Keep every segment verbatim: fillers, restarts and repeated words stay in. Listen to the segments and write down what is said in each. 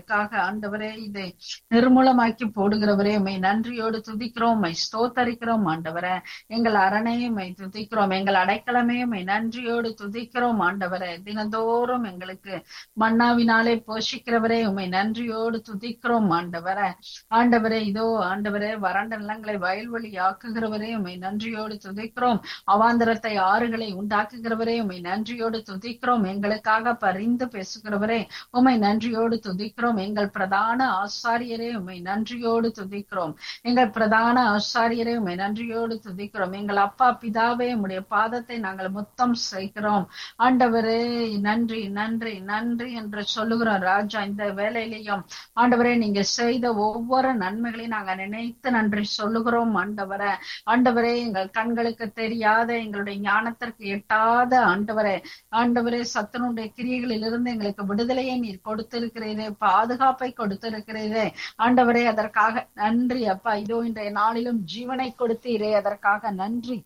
எங்களுக்காக ஆண்டவரே இதை நிர்மூலமாக்கி போடுகிறவரே உம்மை நன்றியோடு துதிக்கிறோம், உம்மை ஸ்தோத்தரிக்கிறோம். ஆண்டவரே எங்கள் அரணை உம்மை துதிக்கிறோம், எங்கள் அடைக்கலமே உம்மை நன்றியோடு துதிக்கிறோம். ஆண்டவரே தினந்தோறும் எங்களுக்கு மன்னாவினாலே போஷிக்கிறவரே உம்மை நன்றியோடு துதிக்கிறோம். ஆண்டவரே ஆண்டவரே இதோ ஆண்டவரே வறண்ட நிலங்களை வயல்வெளி ஆக்குகிறவரே உம்மை நன்றியோடு துதிக்கிறோம். அவாந்தரத்தை ஆறுகளை உண்டாக்குகிறவரே உம்மை நன்றியோடு துதிக்கிறோம். எங்களுக்காக பரிந்து பேசுகிறவரே உம்மை நன்றியோடு துதிக்கிறோம். எங்கள் பிரதான ஆசாரியரே உம்மை நன்றியோடு துதிக்கிறோம். எங்கள் பிரதான ஆசாரியரே உம்மை நன்றியோடு துதிக்கிறோம். எங்கள் அப்பா பிதாவே உம்முடைய பாதத்தை நாங்கள் முத்தம் செய்கிறோம். ஆண்டவரே நன்றி நன்றி நன்றி என்று சொல்லுகிறோம். ராஜா இந்த வேலையிலையும் ஆண்டவரே நீங்க செய்த ஒவ்வொரு நன்மைகளையும் நாங்க நினைத்து நன்றி சொல்லுகிறோம். ஆண்டவரே ஆண்டவரே எங்கள் கண்களுக்கு தெரியாத எங்களுடைய ஞானத்திற்கு எட்டாத ஆண்டவரே ஆண்டவரே சத்துனுடைய கிரியைகளில் இருந்து எங்களுக்கு விடுதலையை நீர் கொடுத்திருக்கிறீரே, பாதுகாப்பை கொடுத்திருக்கிறீரே. ஆண்டவரே அதற்காக நன்றி அப்பா. இதோ இன்றைய நாளிலும் ஜீவனை கொடுத்தீரே, அதற்காக நன்றி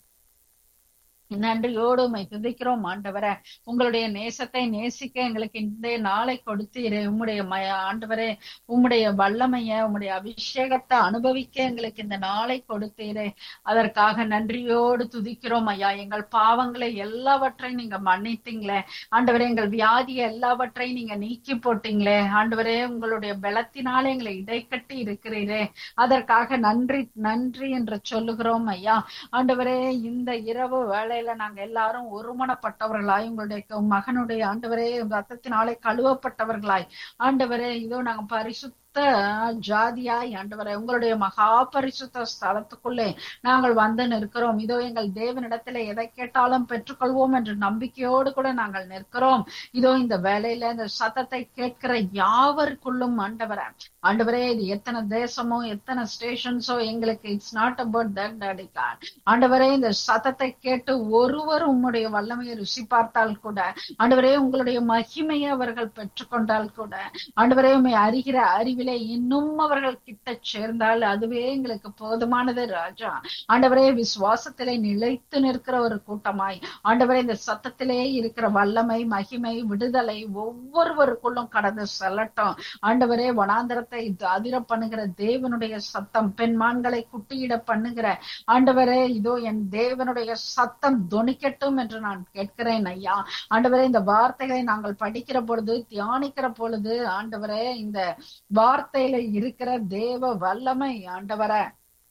நன்றியோடு உம்மை துதிக்கிறோம். ஆண்டவரே உங்களுடைய நேசத்தை நேசிக்க எங்களுக்கு இந்த நாளை கொடுத்தீரே. உம்முடைய மய ஆண்டவரே உம்முடைய வல்லமைய உம்முடைய அபிஷேகத்தை அனுபவிக்க எங்களுக்கு இந்த நாளை கொடுத்தீரே, அதற்காக நன்றியோடு துதிக்கிறோம் ஐயா. எங்கள் பாவங்களை எல்லாவற்றையும் நீங்க மன்னித்தீங்களே ஆண்டவரே, எங்கள் வியாதியை எல்லாவற்றையும் நீங்க நீக்கி போட்டீங்களே ஆண்டவரே, உங்களுடைய பலத்தினாலே எங்களை இடைக்கட்டி இருக்கிறீரே, அதற்காக நன்றி நன்றி என்று சொல்லுகிறோம் ஐயா. ஆண்டவரே இந்த இரவு வேளை நாங்க எல்லாரும் ஒருமனப்பட்டவர்களாய் உங்களுடைய மகனுடைய ஆண்டவரே ரத்தத்தினாலே கழுவப்பட்டவர்களாய் ஆண்டவரே இதோ நாங்க பரிசுத்த ஜாதியாய் ஆண்டவரே உங்களுடைய மகா பரிசுத்த ஸ்தலத்துக்குள்ளே நாங்கள் வந்து நிற்கிறோம். இதோ எங்கள் தேவனிடத்துல எதை கேட்டாலும் பெற்றுக்கொள்வோம் என்ற நம்பிக்கையோடு கூட நாங்கள் நிற்கிறோம். இதோ இந்த வேலையில இந்த சத்தத்தை கேட்கிற யாவருக்குள்ளும் ஆண்டவரே ஆண்டவரே இது எத்தனை தேசமோ எத்தனை ஸ்டேஷன்ஸோ எங்களுக்கு it's not about that daddy God. ஆண்டவரே இந்த சத்தத்தை கேட்டு ஒருவர் உம்முடைய வல்லமையை ருசி பார்த்தால் கூட ஆண்டவரே உங்களுடைய மகிமையை அவர்கள் பெற்றுக்கொண்டால் கூட ஆண்டவரே உம்மை அறிகிற அறிவிலே இன்னும் அவர்கள் கிட்ட சேர்ந்தால் அதுவே எங்களுக்கு போதுமானது ராஜா. ஆண்டவரே விசுவாசத்திலே நிலைத்து நிற்கிற ஒரு கூட்டமாய் ஆண்டவரே இந்த சத்தத்திலே இருக்கிற வல்லமை மகிமை விடுதலை ஒவ்வொருவருக்குள்ளும் கடந்து செல்லட்டும். ஆண்டவரே வனாந்தரத்தை அதிர பண்ணுகிற தேவனுடைய சத்தம், பெண்மான்களை குட்டியிட பண்ணுகிற ஆண்டவரே இதோ என் தேவனுடைய சத்தம் தொனிக்கட்டும் என்று நான் கேட்கிறேன் ஐயா. ஆண்டவரே இந்த வார்த்தைகளை நாங்கள் படிக்கிற பொழுது தியானிக்கிற பொழுது ஆண்டவரே இந்த வார்த்தையில இருக்கிற தேவ வல்லமை ஆண்டவரே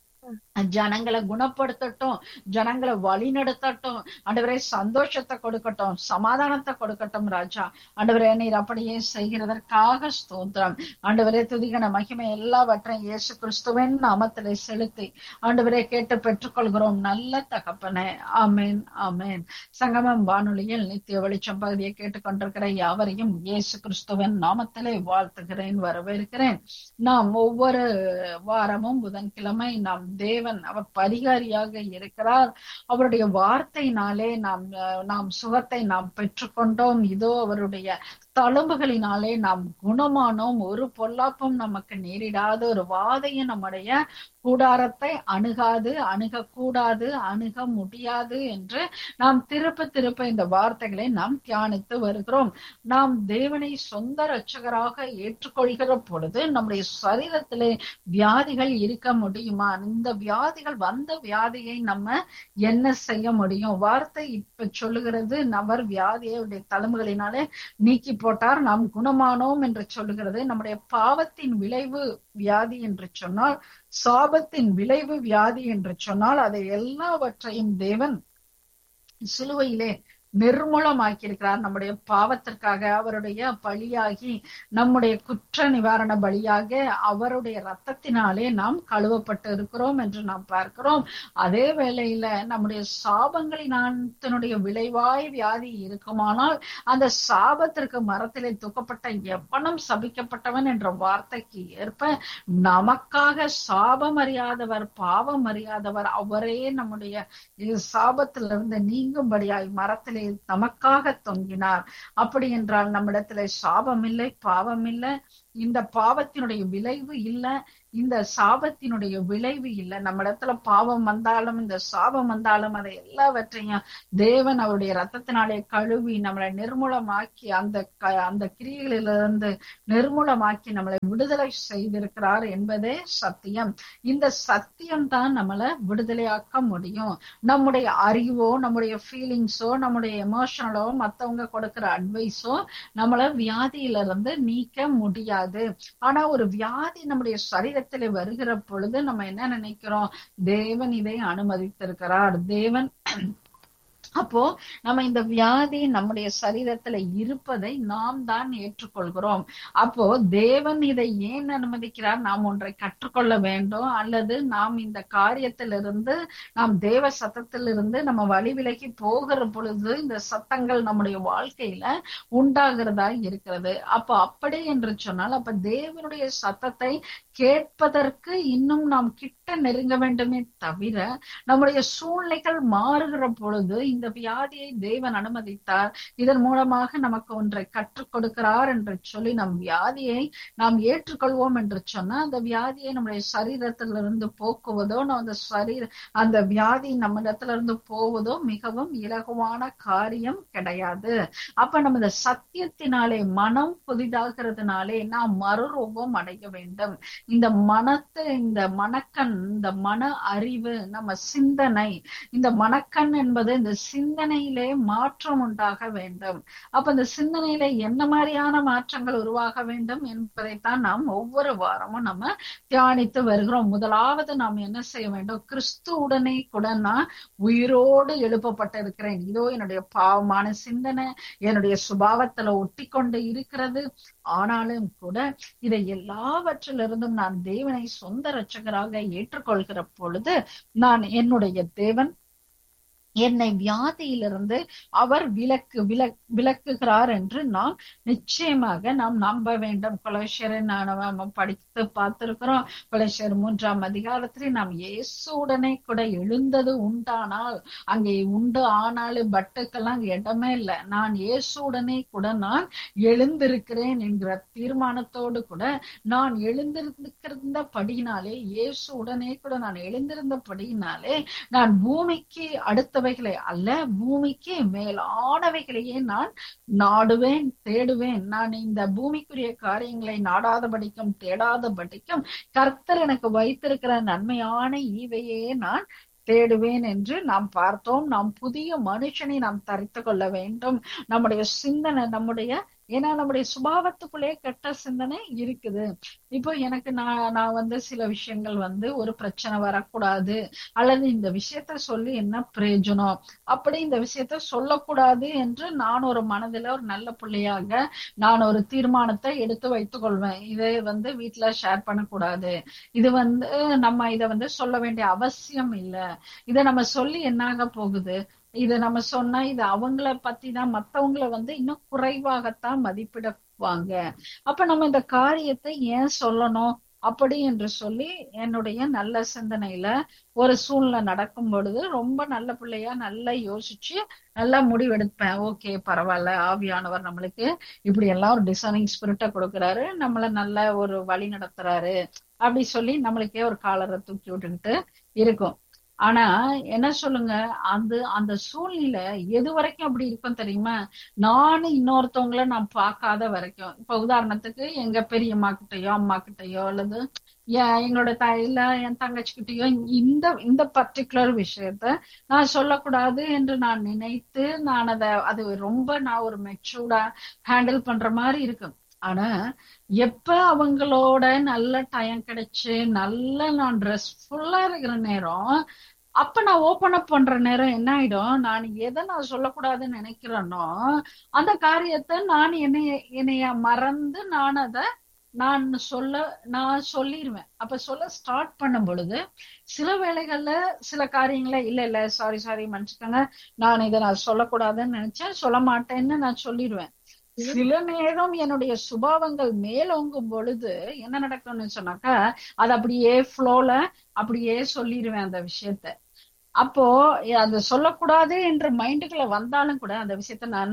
ஜனங்களை குணப்படுத்தட்டும், ஜனங்களை வழி நடத்தட்டும் ஆண்டவரே, சந்தோஷத்தை கொடுக்கட்டும், சமாதானத்தை கொடுக்கட்டும் ராஜா. ஆண்டவரே நீர் அப்படியே செய்கிறதற்காக ஸ்தோத்திரம். ஆண்டவரே துதிகன மகிமை எல்லாவற்றையும் இயேசு கிறிஸ்துவின் நாமத்திலே செலுத்தி ஆண்டவரே கேட்டு பெற்றுக்கொள்கிறோம் நல்ல தகப்பனே. ஆமேன் ஆமேன். சங்கமம் வானொலியில் நித்திய வெளிச்சம் பகுதியை கேட்டுக்கொண்டிருக்கிற யாவரையும் இயேசு கிறிஸ்துவின் நாமத்திலே வாழ்த்துகிறேன், வரவேற்கிறேன். நாம் ஒவ்வொரு வாரமும் புதன்கிழமை நாம் தேவன் அவர் பரிகாரியாக இருக்கிறார், அவருடைய வார்த்தையினாலே நாம் நாம் சுகத்தை நாம் பெற்றுக்கொண்டோம். இதோ அவருடைய தழும்புகளினாலே நாம் குணமானோம், ஒரு பொல்லாப்பும் நமக்கு நேரிடாத, ஒரு வாதையும் நம்முடைய கூடாரத்தை அணுகாது, அணுகக்கூடாது, அணுக முடியாது என்று நாம் திருப்ப திருப்ப இந்த வார்த்தைகளை நாம் தியானித்து வருகிறோம். நாம் தேவனை சொந்த இரட்சகராக ஏற்றுக்கொள்கிற பொழுது நம்முடைய சரீரத்திலே வியாதிகள் இருக்க முடியுமா? இந்த வியாதிகள் வந்த வியாதியை நம்ம என்ன செய்ய முடியும்? வார்த்தை இப்ப சொல்லுகிறது, நபர் வியாதியை தழும்புகளினாலே நீக்கி போட்டார், நாம் குணமானோம் என்று சொல்லுகிறது. நம்முடைய பாவத்தின் விளைவு வியாதி என்று சொன்னால், சாபத்தின் விளைவு வியாதி என்று சொன்னால், அதை எல்லாவற்றையும் தேவன் சிலுவையிலே நிர்மூலமாக்கி இருக்கிறார். நம்முடைய பாவத்திற்காக அவருடைய பலியாகி நம்முடைய குற்ற நிவாரண பலியாக அவருடைய ரத்தத்தினாலே நாம் கழுவப்பட்டு இருக்கிறோம் என்று நாம் பார்க்கிறோம். அதே வேளையில நம்முடைய சாபங்களினுடைய விளைவாய் வியாதி இருக்குமானால் அந்த சாபத்திற்கு மரத்திலே தூக்கப்பட்ட எவனும் சபிக்கப்பட்டவன் என்ற வார்த்தைக்கு ஏற்ப நமக்காக சாபம் அறியாதவர் பாவம் அறியாதவர் அவரே நம்முடைய சாபத்திலிருந்து நீங்கும்படியாய் மரத்திலே நமக்காக தொங்கினார். அப்படி என்றால் நம்மிடத்துல சாபம் இல்லை, பாவம் இல்லை, இந்த பாவத்தினுடைய விளைவு இல்ல, இந்த சாபத்தினுடைய விளைவு இல்ல. நம்ம இடத்துல பாவம் வந்தாலும் இந்த சாபம் வந்தாலும் அதை எல்லாவற்றையும் தேவன் அவருடைய ரத்தத்தினாலே கழுவி நம்மளை நிர்மூலமாக்கி அந்த அந்த கிரியைகளிலிருந்து நிர்மூலமாக்கி நம்மளை விடுதலை செய்திருக்கிறார் என்பதே சத்தியம். இந்த சத்தியம் தான் நம்மளை விடுதலையாக்க முடியும். நம்முடைய அறிவோ, நம்முடைய ஃபீலிங்ஸோ, நம்முடைய எமோஷனலோ, மத்தவங்க கொடுக்கிற அட்வைஸோ நம்மள வியாதியிலிருந்து நீக்க முடியாது. ஆனா ஒரு வியாதி நம்முடைய சரீரத்திலே வருகிற பொழுது நம்ம என்ன நினைக்கிறோம்? தேவன் இதை அனுமதித்திருக்கிறார். தேவன் அப்போ நம்ம இந்த வியாதி நம்முடைய சரீரத்துல இருப்பதை நாம் தான் ஏற்றுக்கொள்கிறோம். அப்போ தேவன் இதை ஏன் அனுமதிக்கிறார்? நாம் ஒன்றை கற்றுக்கொள்ள வேண்டும், அல்லது நாம் இந்த காரியத்திலிருந்து, நாம் தேவ சத்தத்திலிருந்து நம்ம வழி விலகி போகிற பொழுது இந்த சத்தங்கள் நம்முடைய வாழ்க்கையில உண்டாகிறதா இருக்கிறது. அப்போ அப்படி என்று சொன்னால், அப்ப தேவனுடைய சத்தத்தை கேட்பதற்கு இன்னும் நாம் கிட்ட நெருங்க வேண்டுமே தவிர, நம்முடைய சூழ்நிலைகள் மாறுகிற பொழுது இந்த வியாதியை தேவன் அனுமதித்தார், இதன் மூலமாக நமக்கு ஒன்றை கற்றுக் கொடுக்கிறார் என்று சொல்லி நம் வியாதியை நாம் ஏற்றுக்கொள்வோம் என்று சொன்னா, அந்த வியாதியை நம்முடைய சரீரத்திலிருந்து போக்குவதோ, அந்த சரீர அந்த வியாதி நம்ம இடத்துல இருந்து போவதோ மிகவும் இலகுவான காரியம் கிடையாது. அப்ப நம்ம இந்த சத்தியத்தினாலே, மனம் புதிதாகிறதுனாலே நாம் மறுரூபம் அடைய வேண்டும். இந்த மனத்தை, இந்த மனக்கண், இந்த மன அறிவு, நம்ம சிந்தனை, இந்த மனக்கண் என்பது இந்த சிந்தனையிலே மாற்றம் உண்டாக வேண்டும். அப்ப இந்த சிந்தனையில என்ன மாதிரியான மாற்றங்கள் உருவாக வேண்டும் என்பதைத்தான் நாம் ஒவ்வொரு வாரமும் நம்ம தியானித்து வருகிறோம். முதலாவது நாம் என்ன செய்ய வேண்டும்? கிறிஸ்துவுடனே கூட நான் உயிரோடு எழுப்பப்பட்டிருக்கிறேன். இதோ என்னுடைய பாவமான சிந்தனை என்னுடைய சுபாவத்துல ஒட்டி கொண்டு இருக்கிறது. ஆனாலும் கூட இதை எல்லாவற்றிலிருந்தும் நான் தேவனை சொந்த இரட்சகராக ஏற்றுக்கொள்கிற பொழுது, நான் என்னுடைய தேவன் என்னை வியாதியிலிருந்து அவர் விலக்கு விலக் விலக்குகிறார் என்று நாம் நிச்சயமாக நாம் நம்ப வேண்டும். கொலோசியரை நாம் படித்து பார்த்திருக்கிறோம். கொலோசியர் மூன்றாம் அதிகாரத்திலே நாம் இயேசுடனே கூட எழுந்தது உண்டானால், அங்கே உண்டு ஆனாலும் பட்டுக்கெல்லாம் இடமே இல்லை, நான் இயேசுடனே கூட நான் எழுந்திருக்கிறேன் என்கிற தீர்மானத்தோடு கூட நான் எழுந்திருந்த படியினாலே, இயேசு உடனே கூட நான் எழுந்திருந்த படியினாலே, நான் பூமிக்கு அடுத்த அல்ல, பூமிக்கு மேலானவைகளையே நான் நாடுவேன், தேடுவேன். நான் இந்த பூமிக்குரிய காரியங்களை நாடாதபடிக்கும் தேடாதபடிக்கும் கர்த்தர் எனக்கு வைத்திருக்கிற நன்மையான ஈவையே நான் தேடுவேன் என்று நாம் பார்த்தோம். நாம் புதிய மனுஷனை நாம் தரித்து கொள்ள வேண்டும். நம்முடைய சிந்தனை, நம்முடைய ஏன்னா நம்முடைய சுபாவத்துக்குள்ளே கெட்ட சிந்தனை இருக்குது. இப்போ எனக்கு நான் நான் வந்து சில விஷயங்கள் வந்து ஒரு பிரச்சனை வரக்கூடாது, அல்லது இந்த விஷயத்த சொல்லி என்ன பிரயோஜனம், அப்படி இந்த விஷயத்த சொல்லக்கூடாது என்று நான் ஒரு மனதில ஒரு நல்ல பிள்ளையாக நான் ஒரு தீர்மானத்தை எடுத்து வைத்துக் கொள்வேன். இதை வந்து வீட்டுல ஷேர் பண்ணக்கூடாது, இது வந்து நம்ம இதை வந்து சொல்ல வேண்டிய அவசியம் இல்லை, இதை நம்ம சொல்லி என்னாக போகுது, இத நம்ம சொன்னா இது அவங்கள பத்தி தான், மத்தவங்கள வந்து இன்னும் குறைவாகத்தான் மதிப்பிடுவாங்க. அப்ப நம்ம இந்த காரியத்தை ஏன் சொல்லணும் அப்படி என்று சொல்லி என்னுடைய நல்ல சிந்தனையில ஒரு சூழ்நிலை நடக்கும் பொழுது ரொம்ப நல்ல பிள்ளையா நல்லா யோசிச்சு நல்லா முடிவெடுப்பேன். ஓகே, பரவாயில்ல, ஆவியானவர் நம்மளுக்கு இப்படி எல்லாம் ஒரு டிசைனிங் ஸ்பிரிட்டை கொடுக்குறாரு, நம்மள நல்ல ஒரு வழி நடத்துறாரு அப்படி சொல்லி நம்மளுக்கே ஒரு காலரை தூக்கி விட்டுக்கிட்டு இருக்கும். ஆனா என்ன சொல்லுங்க, அந்த அந்த சூழ்நிலை எது வரைக்கும் அப்படி இருக்கும் தெரியுமா? நானும் இன்னொருத்தவங்கள நான் பார்க்காத வரைக்கும். இப்ப உதாரணத்துக்கு எங்க பெரியம்மா கிட்டயோ அம்மா கிட்டயோ அல்லது எங்களோட தாயில என் தங்கச்சிக்கிட்டயோ இந்த இந்த பர்டிகுலர் விஷயத்த நான் சொல்லக்கூடாது என்று நான் நினைத்து நான் அதை அது ரொம்ப நான் ஒரு மெச்சூர்டா ஹேண்டில் பண்ற மாதிரி இருக்கும். ஆனா எப்ப அவங்களோட நல்ல டைம் கிடைச்சு நல்ல நான் ரெஸ்ட்ஃபுல்லா இருக்கிற நேரம், அப்ப நான் ஓபன் அப் பண்ற நேரம் என்ன ஆயிடும், நான் எதை நான் சொல்லக்கூடாதுன்னு நினைக்கிறேனோ அந்த காரியத்தை நான் என்னைய என்னைய மறந்து நான் அதை நான் சொல்ல நான் சொல்லிடுவேன். அப்ப சொல்ல ஸ்டார்ட் பண்ணும் பொழுது சில வேளைகள்ல சில காரியங்கள இல்ல இல்ல சாரி சாரி மன்னிச்சுக்கோங்க, நான் இதை நான் சொல்லக்கூடாதுன்னு நினைச்சேன், சொல்ல மாட்டேன்னு நான் சொல்லிடுவேன். சில நேரம் என்னுடைய சுபாவங்கள் மேலோங்கும் பொழுது என்ன நடக்கும்னு சொன்னாக்கா, அது அப்படியே ஃப்ளோல அப்படியே சொல்லிடுவேன் அந்த விஷயத்த. அப்போ அந்த சொல்லக்கூடாது என்ற மைண்டுக்குள்ள வந்தாலும் கூட அந்த விஷயத்த நானு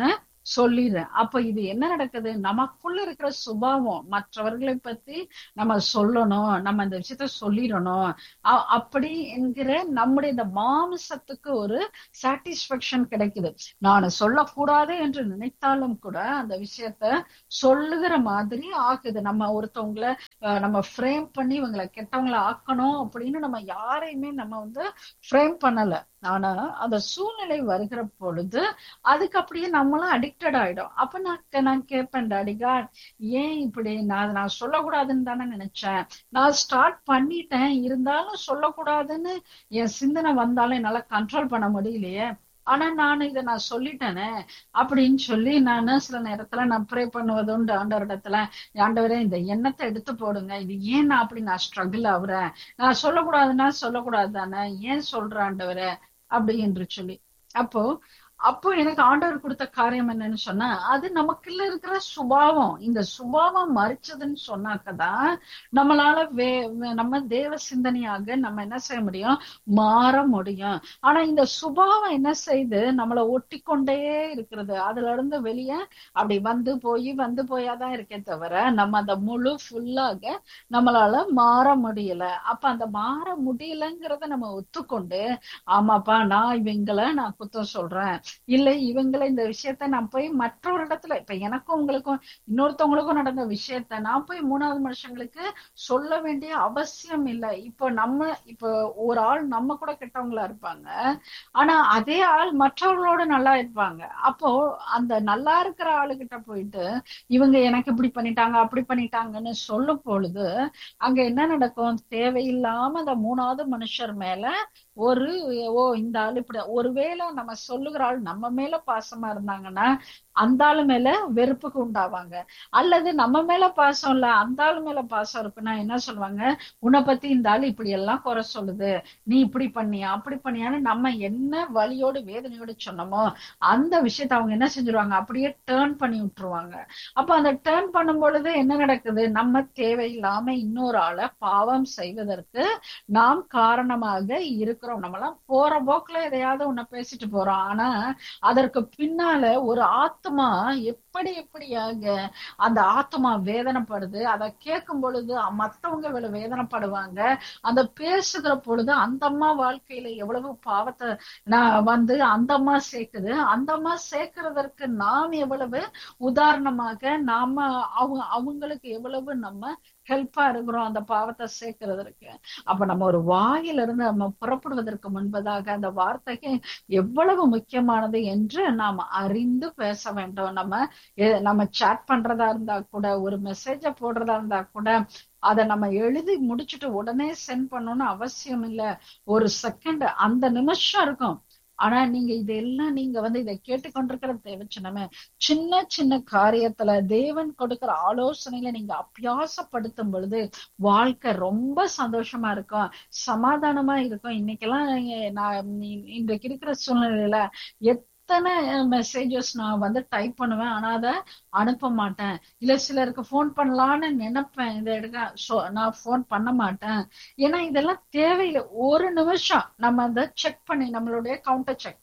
சொல்லிடுறேன். அப்ப இது என்ன நடக்குது, நமக்குள்ள இருக்கிற சுபாவம் மற்றவர்களை பத்தி நம்ம சொல்லணும், நம்ம இந்த விஷயத்த சொல்லிடணும் அப்படி என்கிற நம்முடைய இந்த மாமிசத்துக்கு ஒரு சாட்டிஸ்பேக்ஷன் கிடைக்குது. நான் சொல்லக்கூடாது என்று நினைத்தாலும் கூட அந்த விஷயத்த சொல்லுகிற மாதிரி ஆகுது. நம்ம ஒருத்தவங்களை நம்ம ஃப்ரேம் பண்ணி இவங்களை கெட்டவங்களை ஆக்கணும் அப்படின்னு நம்ம யாரையுமே நம்ம வந்து ஃப்ரேம் பண்ணல. ஆனா அந்த சூழ்நிலை வருகிற பொழுது அதுக்கு அப்படியே நம்மளும் அடிக்டட் ஆயிடும். அப்ப நான் நான் கேட்பேன், டாடிகா ஏன் இப்படி, நான் நான் சொல்லக்கூடாதுன்னு தானே நினைச்சேன், நான் ஸ்டார்ட் பண்ணிட்டேன், இருந்தாலும் சொல்லக்கூடாதுன்னு என் சிந்தனை வந்தாலும் என்னால கண்ட்ரோல் பண்ண முடியலையே, ஆனா நான் இதை நான் சொல்லிட்டேனே அப்படின்னு சொல்லி நான் சில நேரத்துல நான் ப்ரே பண்ணுவது உண்டு ஆண்டவரிடத்துல. ஆண்டவரே இந்த எண்ணத்தை எடுத்து போடுங்க, இது ஏன் நான் அப்படி நான் ஸ்ட்ரகிள் ஆகுறேன், நான் சொல்லக்கூடாதுன்னா சொல்லக்கூடாது தானே, ஏன் சொல்றேன் ஆண்டவரே அப்படி என்று சொல்லி. அப்போ அப்போ எனக்கு ஆண்டவர் கொடுத்த காரியம் என்னன்னு சொன்னா, அது நமக்குள்ள இருக்கிற சுபாவம். இந்த சுபாவம் மறிச்சதுன்னு சொன்னாக்கதான் நம்மளால வே நம்ம தேவ சிந்தனையாக நம்ம என்ன செய்ய முடியும், மாற முடியும். ஆனா இந்த சுபாவம் என்ன செய்து நம்மளை ஒட்டி கொண்டே இருக்கிறது. அதுல இருந்து வெளியே அப்படி வந்து போய் வந்து போயாதான் இருக்கே தவிர நம்ம அந்த முழு ஃபுல்லாக நம்மளால மாற முடியல. அப்ப அந்த மாற முடியலங்கிறத நம்ம ஒத்துக்கொண்டு, ஆமாப்பா நான் இவங்களை நான் குத்தம் சொல்றேன், இல்லை இவங்களை இந்த விஷயத்த நான் போய் மற்றொரு இடத்துல, இப்ப எனக்கும் உங்களுக்கும் இன்னொருத்தவங்களுக்கும் நடந்த விஷயத்த நான் போய் மூணாவது மனுஷங்களுக்கு சொல்ல வேண்டிய அவசியம் இல்லை. இப்போ நம்ம இப்போ ஒரு ஆள் நம்ம கூட கெட்டவங்களா இருப்பாங்க, ஆனா அதே ஆள் மற்றவர்களோட நல்லா இருப்பாங்க. அப்போ அந்த நல்லா இருக்கிற ஆளுகிட்ட போயிட்டு இவங்க எனக்கு இப்படி பண்ணிட்டாங்க அப்படி பண்ணிட்டாங்கன்னு சொல்லும் பொழுது அங்க என்ன நடக்கும், தேவையில்லாம அந்த மூணாவது மனுஷர் மேல ஒரு ஓ இந்த ஆள் இப்படி, ஒருவேளை நம்ம சொல்லுகிற ஆள் நம்ம மேல பாசமா இருந்தாங்கன்னா அந்த ஆளு மேல வெறுப்புக்கு உண்டாவாங்க. அல்லது நம்ம மேல பாசம் இல்ல அந்த ஆளு மேல பாசம் இருக்குன்னா என்ன சொல்லுவாங்க, உன்னை பத்தி இந்த ஆள் இப்படி எல்லாம் குறை சொல்லுது, நீ இப்படி பண்ணியா அப்படி பண்ணியான்னு நம்ம என்ன வலியோடு வேதனையோடு சொன்னோமோ அந்த விஷயத்த அவங்க என்ன செஞ்சிருவாங்க, அப்படியே டேர்ன் பண்ணி விட்டுருவாங்க. அப்ப அந்த டேர்ன் பண்ணும் பொழுது என்ன நடக்குது, நம்ம தேவையில்லாம இன்னொரு ஆளை பாவம் செய்வதற்கு நாம் காரணமாக இருக்கிறோம். நம்மளாம் போற போக்குல எதையாவது உன்னை பேசிட்டு போறோம், ஆனா அதற்கு பின்னால ஒரு ஆத்மா எப்படி எப்படியாக அந்த ஆத்மா வேதனைப்படுது. அதை கேட்கும் பொழுது மத்தவங்க இவ்வளவு வேதனைப்படுவாங்க. அந்த பேசுகிற பொழுது அந்த அம்மா வாழ்க்கையில எவ்வளவு பாவத்தை நான் வந்து அந்த அம்மா சேர்க்குது, அந்த அம்மா சேர்க்கிறதற்கு நாம் எவ்வளவு உதாரணமாக நாம அவங்க அவங்களுக்கு எவ்வளவு நம்ம ஹெல்ப்பா இருக்கிறோம் அந்த பாவத்தை சேர்க்கிறதற்கு. அப்ப நம்ம ஒரு வாயில இருந்து நம்ம புறப்படுவதற்கு முன்பதாக அந்த வார்த்தைக்கு எவ்வளவு முக்கியமானது என்று நாம் அறிந்து பேச வேண்டும். நம்ம நம்ம சாட் பண்றதா இருந்தா கூட, ஒரு மெசேஜ போடுறதா இருந்தா கூட அதை நம்ம எழுதி முடிச்சுட்டு உடனே சென்ட் பண்ணணும்னு அவசியம் இல்லை. ஒரு செகண்ட் அந்த நிமிஷம் இருக்கும். ஆனா நீங்க இதெல்லாம் நீங்க வந்து இதை கேட்டுக்கொண்டிருக்கிற தேவச்சனமே சின்ன சின்ன காரியத்துல தேவன் கொடுக்கிற ஆலோசனையில நீங்க அபியாசப்படுத்தும் பொழுது வாழ்க்கை ரொம்ப சந்தோஷமா இருக்கும், சமாதானமா இருக்கும். இன்னைக்கெல்லாம் நான் இன்றைக்கு இருக்கிற சூழ்நிலையில எத்தனை மெசேஜஸ் நான் வந்து டைப் பண்ணுவேன், ஆனா அதை அனுப்ப மாட்டேன். இல்ல சிலருக்கு போன் பண்ணலான்னு நினைப்பேன், இதை எடுக்க நான் போன் பண்ண மாட்டேன். ஏன்னா இதெல்லாம் தேவையில்லை. ஒரு நிமிஷம் நம்ம அதை செக் பண்ணி நம்மளுடைய கவுண்டர் செக்,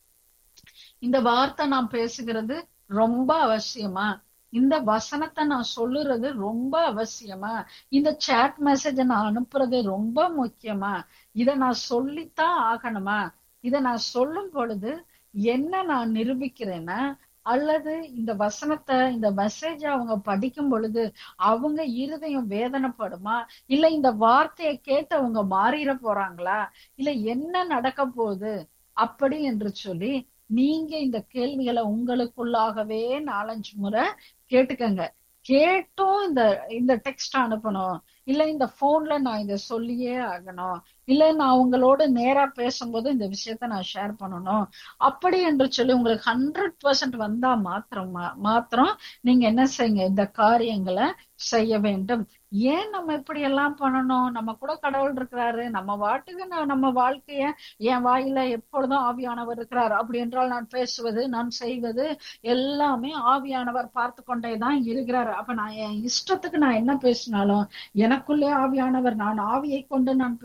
இந்த வார்த்தை நான் பேசுகிறது ரொம்ப அவசியமா, இந்த வசனத்தை நான் சொல்லுறது ரொம்ப அவசியமா, இந்த சாட் மெசேஜ நான் அனுப்புறது ரொம்ப முக்கியமா, இதை நான் சொல்லித்தான் ஆகணுமா, இதை நான் சொல்லும் பொழுது என்ன நான் நிரூபிக்கிறேன்னா, அல்லது இந்த வசனத்தை இந்த மெசேஜ அவங்க படிக்கும் பொழுது அவங்க இருதயம் வேதனைப்படுமா, இல்ல இந்த வார்த்தையை கேட்டு அவங்க மாறிட போறாங்களா, இல்ல என்ன நடக்க போகுது அப்படி என்று சொல்லி நீங்க இந்த கேள்விகளை உங்களுக்குள்ளாகவே நாலஞ்சு முறை கேட்டுக்கங்க. கேட்டும் இந்த இந்த டெக்ஸ்ட் அனுப்பணும், இல்ல இந்த போன்ல நான் இதை சொல்லியே ஆகணும், இல்ல நான் உங்களோட நேரா பேசும்போது இந்த விஷயத்த நான் ஷேர் பண்ணணும் அப்படி என்று சொல்லி உங்களுக்கு ஹண்ட்ரட் பர்சன்ட் வந்தா மாத்திரம் மாத்திரம் நீங்க என்ன செய்யுங்க, இந்த காரியங்களை செய்ய வேண்டும். ஏன் நம்ம இப்படி எல்லாம் பண்ணணும், நம்ம கூட கடவுள் இருக்கிறாரு, நம்ம வாட்டுக்கு நம்ம வாழ்க்கைய என் வாயில எப்பொழுதும் ஆவியானவர் இருக்கிறார் அப்படி என்றால் நான் பேசுவது நான் செய்வது எல்லாமே ஆவியானவர் பார்த்து கொண்டேதான் இருக்கிறார். அப்ப நான் என் இஷ்டத்துக்கு நான் என்ன பேசினாலும் எனக்குள்ளே ஆவியானவர், நான் ஆவியை கொண்டு நான் பேசுகிறேன்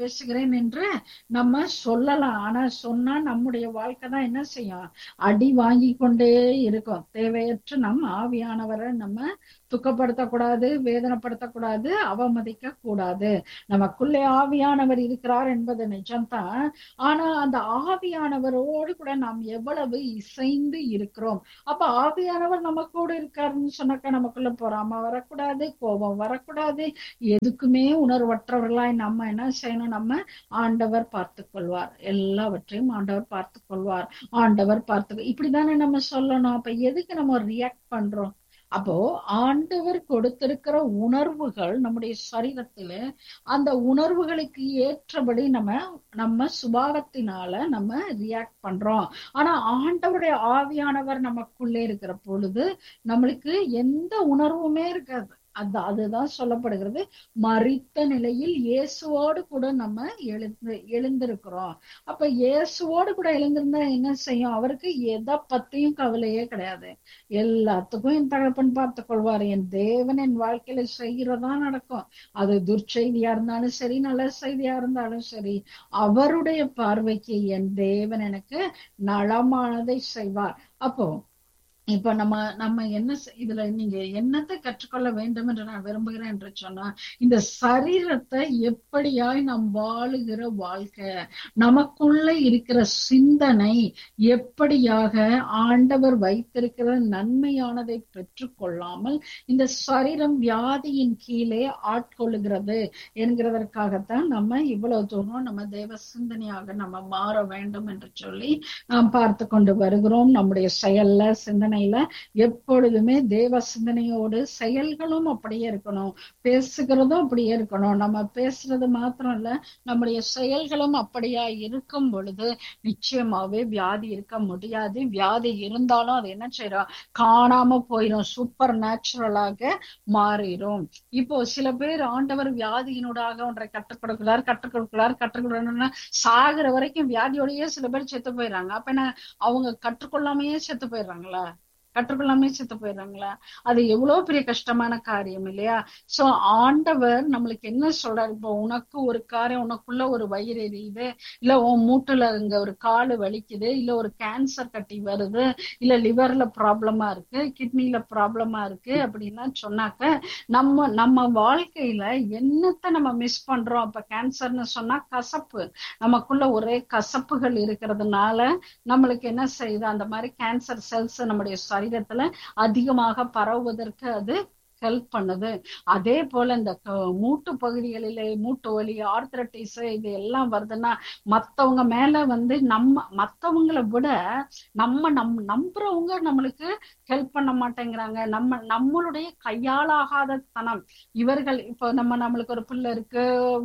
இருக்கிறேன் என்று நம்ம சொல்லலாம். ஆனா சொன்னா நம்முடைய வாழ்க்கை தான் என்ன செய்யும், அடி வாங்கி கொண்டே இருக்கும். தேவையற்ற நம்ம ஆவியானவரை நம்ம துக்கப்படுத்தக்கூடாது, வேதனைப்படுத்தக்கூடாது, அவமதிக்க கூடாது. நமக்குள்ளே ஆவியானவர் இருக்கிறார் என்பது நிஜம்தான். ஆனா அந்த ஆவியானவரோடு கூட நாம் எவ்வளவு இசைந்து இருக்கிறோம். அப்ப ஆவியானவர் நம்ம கூட இருக்காருன்னு சொன்னாக்கா நமக்குள்ள பொறாம வரக்கூடாது, கோபம் வரக்கூடாது, எதுக்குமே உணர்வற்றவர்களாய் நம்ம என்ன செய்யணும், நம்ம ஆண்டவர் பார்த்து கொள்வார், எல்லாவற்றையும் ஆண்டவர் பார்த்து கொள்வார், ஆண்டவர் பார்த்து இப்படிதானே நம்ம சொல்லணும். அப்ப எதுக்கு நம்ம ரியாக்ட் பண்றோம்? அப்போ ஆண்டவர் கொடுத்திருக்கிற உணர்வுகள் நம்முடைய சரீரத்துல, அந்த உணர்வுகளுக்கு ஏற்றபடி நம்ம நம்ம சுபாவத்தினால நம்ம ரியாக்ட் பண்றோம். ஆனா ஆண்டவருடைய ஆவியானவர் நமக்குள்ளே இருக்கிற பொழுது நம்மளுக்கு எந்த உணர்வுமே இருக்காது. அது அதுதான் சொல்லப்படுகிறது, மரித்த நிலையில் இயேசுவோடு கூட நம்ம எழுந்து எழுந்திருக்கிறோம். அப்ப இயேசுவோடு கூட எழுந்திருந்தா என்ன செய்யும், அவருக்கு எதை பத்தியும் கவலையே கிடையாது. எல்லாத்துக்கும் என் தகப்பன் பார்த்து கொள்வார், என் தேவன் என் வாழ்க்கையில செய்கிறதா நடக்கும். அது துர்ச்செய்தியா இருந்தாலும் சரி, நல்ல செய்தியா இருந்தாலும் சரி, அவருடைய பார்வைக்கு என் தேவன் எனக்கு நலமானதை செய்வார். அப்போ இப்ப நம்ம நம்ம என்ன இதுல நீங்க என்னத்தை கற்றுக்கொள்ள வேண்டும் என்று நான் விரும்புகிறேன் என்று சொன்னா, இந்த சரீரத்தை எப்படியாய் நாம் வாழுகிற வாழ்க்கை, நமக்குள்ள இருக்கிற சிந்தனை எப்படியாக ஆண்டவர் வைத்திருக்கிற நன்மையானதை பெற்றுக்கொள்ளாமல் இந்த சரீரம் வியாதியின் கீழே ஆட்கொள்ளுகிறது என்கிறதற்காகத்தான் நம்ம இவ்வளவு தூரம் நம்ம தேவ சிந்தனையாக நம்ம மாற வேண்டும் என்று சொல்லி நாம் பார்த்து கொண்டு வருகிறோம். நம்முடைய செயல்ல சிந்தனை எப்பொழுதுமே தேவ சிந்தனையோடு செயல்களும் அப்படியே இருக்கணும், பேசுகிறதும் அப்படியே இருக்கணும். நம்ம பேசுறது மாத்திரம் இல்ல, நம்முடைய செயல்களும் அப்படியா இருக்கும் பொழுது நிச்சயமாவே வியாதி இருக்க முடியாது. வியாதி இருந்தாலும் அது என்ன செய்யறோம், காணாம போயிடும், சூப்பர் நேச்சுரலாக மாறிடும். இப்போ சில பேர் ஆண்டவர் வியாதியினூடாக ஒன்றை கற்றுக் கொடுக்கிறார் கற்றுக் கொடுக்கிறார் கற்றுக் கொடுக்கணும்னா சாகிற வரைக்கும் வியாதியோடயே சில பேர் செத்து போயிடுறாங்க. அப்ப என்ன அவங்க கற்றுக்கொள்ளாமையே செத்து போயிடுறாங்களா? கற்றுக்கொள்ளாமே செத்து போயிடுறாங்களா? அது எவ்வளவு பெரிய கஷ்டமான காரியம் இல்லையா? சோ ஆண்டவர் நம்மளுக்கு என்ன சொல்றாரு, இப்போ உனக்கு ஒரு காரியம், உனக்குள்ள ஒரு வயிறு எரியுது, இல்ல உன் மூட்டுல இங்க ஒரு காலு வலிக்குது, இல்ல ஒரு கேன்சர் கட்டி வருது, இல்ல லிவர்ல ப்ராப்ளமா இருக்கு, கிட்னில ப்ராப்ளமா இருக்கு அப்படின்னா சொன்னாக்க நம்ம நம்ம வாழ்க்கையில என்னத்தை நம்ம மிஸ் பண்றோம். அப்ப கேன்சர்னு சொன்னா கசப்பு, நமக்குள்ள ஒரே கசப்புகள் இருக்கிறதுனால நம்மளுக்கு என்ன செய்யுது, அந்த மாதிரி கேன்சர் செல்ஸ் நம்முடைய சரீரத்துல அதிகமாக பரவுவதற்கு அது ஹெல்ப் பண்ணுது. அதே போல இந்த மூட்டு பகுதிகளிலே மூட்டு வலி, ஆர்த்ரட்டிஸ் இது எல்லாம் வருதுன்னா மத்தவங்க மேல வந்து நம்ம மத்தவங்களை விட நம்ம நம் நம்புறவங்க நம்மளுக்கு ஹெல்ப் பண்ண மாட்டேங்கிறாங்க. நம்ம நம்மளுடைய கையாளாகாத தனம் இவர்கள். இப்போ நம்ம நம்மளுக்கு ஒரு பிள்ளை இருக்கு,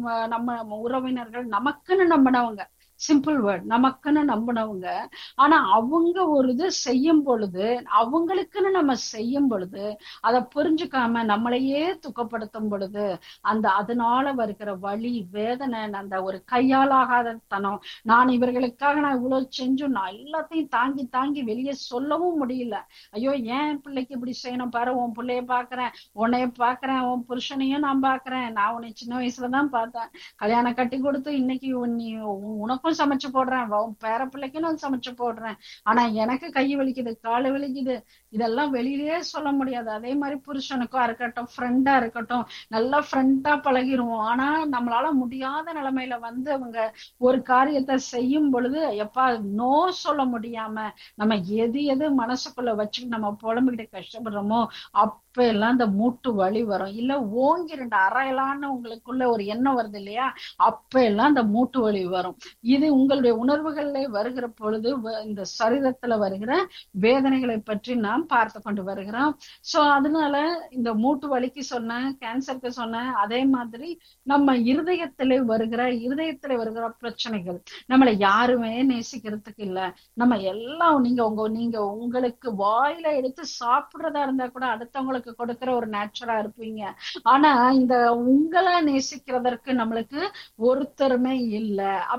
நம்ம உறவினர்கள் நமக்குன்னு நம்பினவங்க, சிம்பிள் வேர்ட், நமக்குன்னு நம்பினவங்க, ஆனா அவங்க ஒரு இது செய்யும் பொழுது, அவங்களுக்குன்னு நம்ம செய்யும் பொழுது அதை புரிஞ்சுக்காம நம்மளையே துக்கப்படுத்தும் பொழுது அந்த அதனால வருகிற வலி, வேதனை, அந்த ஒரு கையாளாகாத தனம், நான் இவர்களுக்காக நான் இவ்வளவு செஞ்சும் நான் எல்லாத்தையும் தாங்கி தாங்கி வெளியே சொல்லவும் முடியல. ஐயோ ஏன் பிள்ளைக்கு இப்படி செய்யணும் பாரு, உன் பிள்ளைய பாக்குறேன், உன்னைய பாக்குறேன், உன் புருஷனையும் நான் பாக்குறேன், நான் உன்னை சின்ன வயசுலதான் பார்த்தேன், கல்யாணம் கட்டி கொடுத்து இன்னைக்கு நீ உனக்கு சமைச்சு போடுறேன், பேர பிள்ளைக்கு நான் சமைச்சு போடுறேன், ஆனா எனக்கு கை வலிக்குது, காலு வலிக்குது, இதெல்லாம் வெளியிலேயே சொல்ல முடியாது. அதே மாதிரி புருஷனுக்கா இருக்கட்டும், ஃப்ரெண்டா இருக்கட்டும், நல்லா ஃப்ரெண்டா பழகிருவோம். ஆனா நம்மளால முடியாத நிலைமையில வந்து அவங்க ஒரு காரியத்தை செய்யும் பொழுது எப்பா நோ சொல்ல முடியாம நம்ம எது எது மனசுக்குள்ள வச்சு நம்ம புலம்பிக்கிட்டு கஷ்டப்படுறோமோ அப்ப எல்லாம் இந்த மூட்டு வலி வரும். இல்ல ஓங்கி ரெண்டு அறையலான்னு உங்களுக்குள்ள ஒரு எண்ணம் வருது இல்லையா, அப்ப எல்லாம் இந்த மூட்டு வலி வரும். இது உங்களுடைய உணர்வுகளிலே வருகிற பொழுது இந்த சரீரத்துல வருகிற வேதனைகளை பற்றி நாம் பார்த்து கொண்டு வருகிறோம். சோ அதனால இந்த மூட்டு வலிக்கு சொன்ன, கேன்சருக்கு சொன்ன, அதே மாதிரி நம்ம இருதயத்திலே வருகிற இருதயத்திலே வருகிற பிரச்சனைகள், நம்மளை யாருமே நேசிக்கிறதுக்கு இல்ல. நம்ம எல்லாம் நீங்க உங்க நீங்க உங்களுக்கு வாயில எடுத்து சாப்பிடுறதா இருந்தா கூட அடுத்தவங்களுக்கு கொடுக்கிற ஒரு நேச்சரா இருப்பீங்க. ஆனா இந்த உங்களை நேசிக்கிறதற்கு நம்மளுக்கு ஒருத்தருமே இல்லை. அப்படி என்று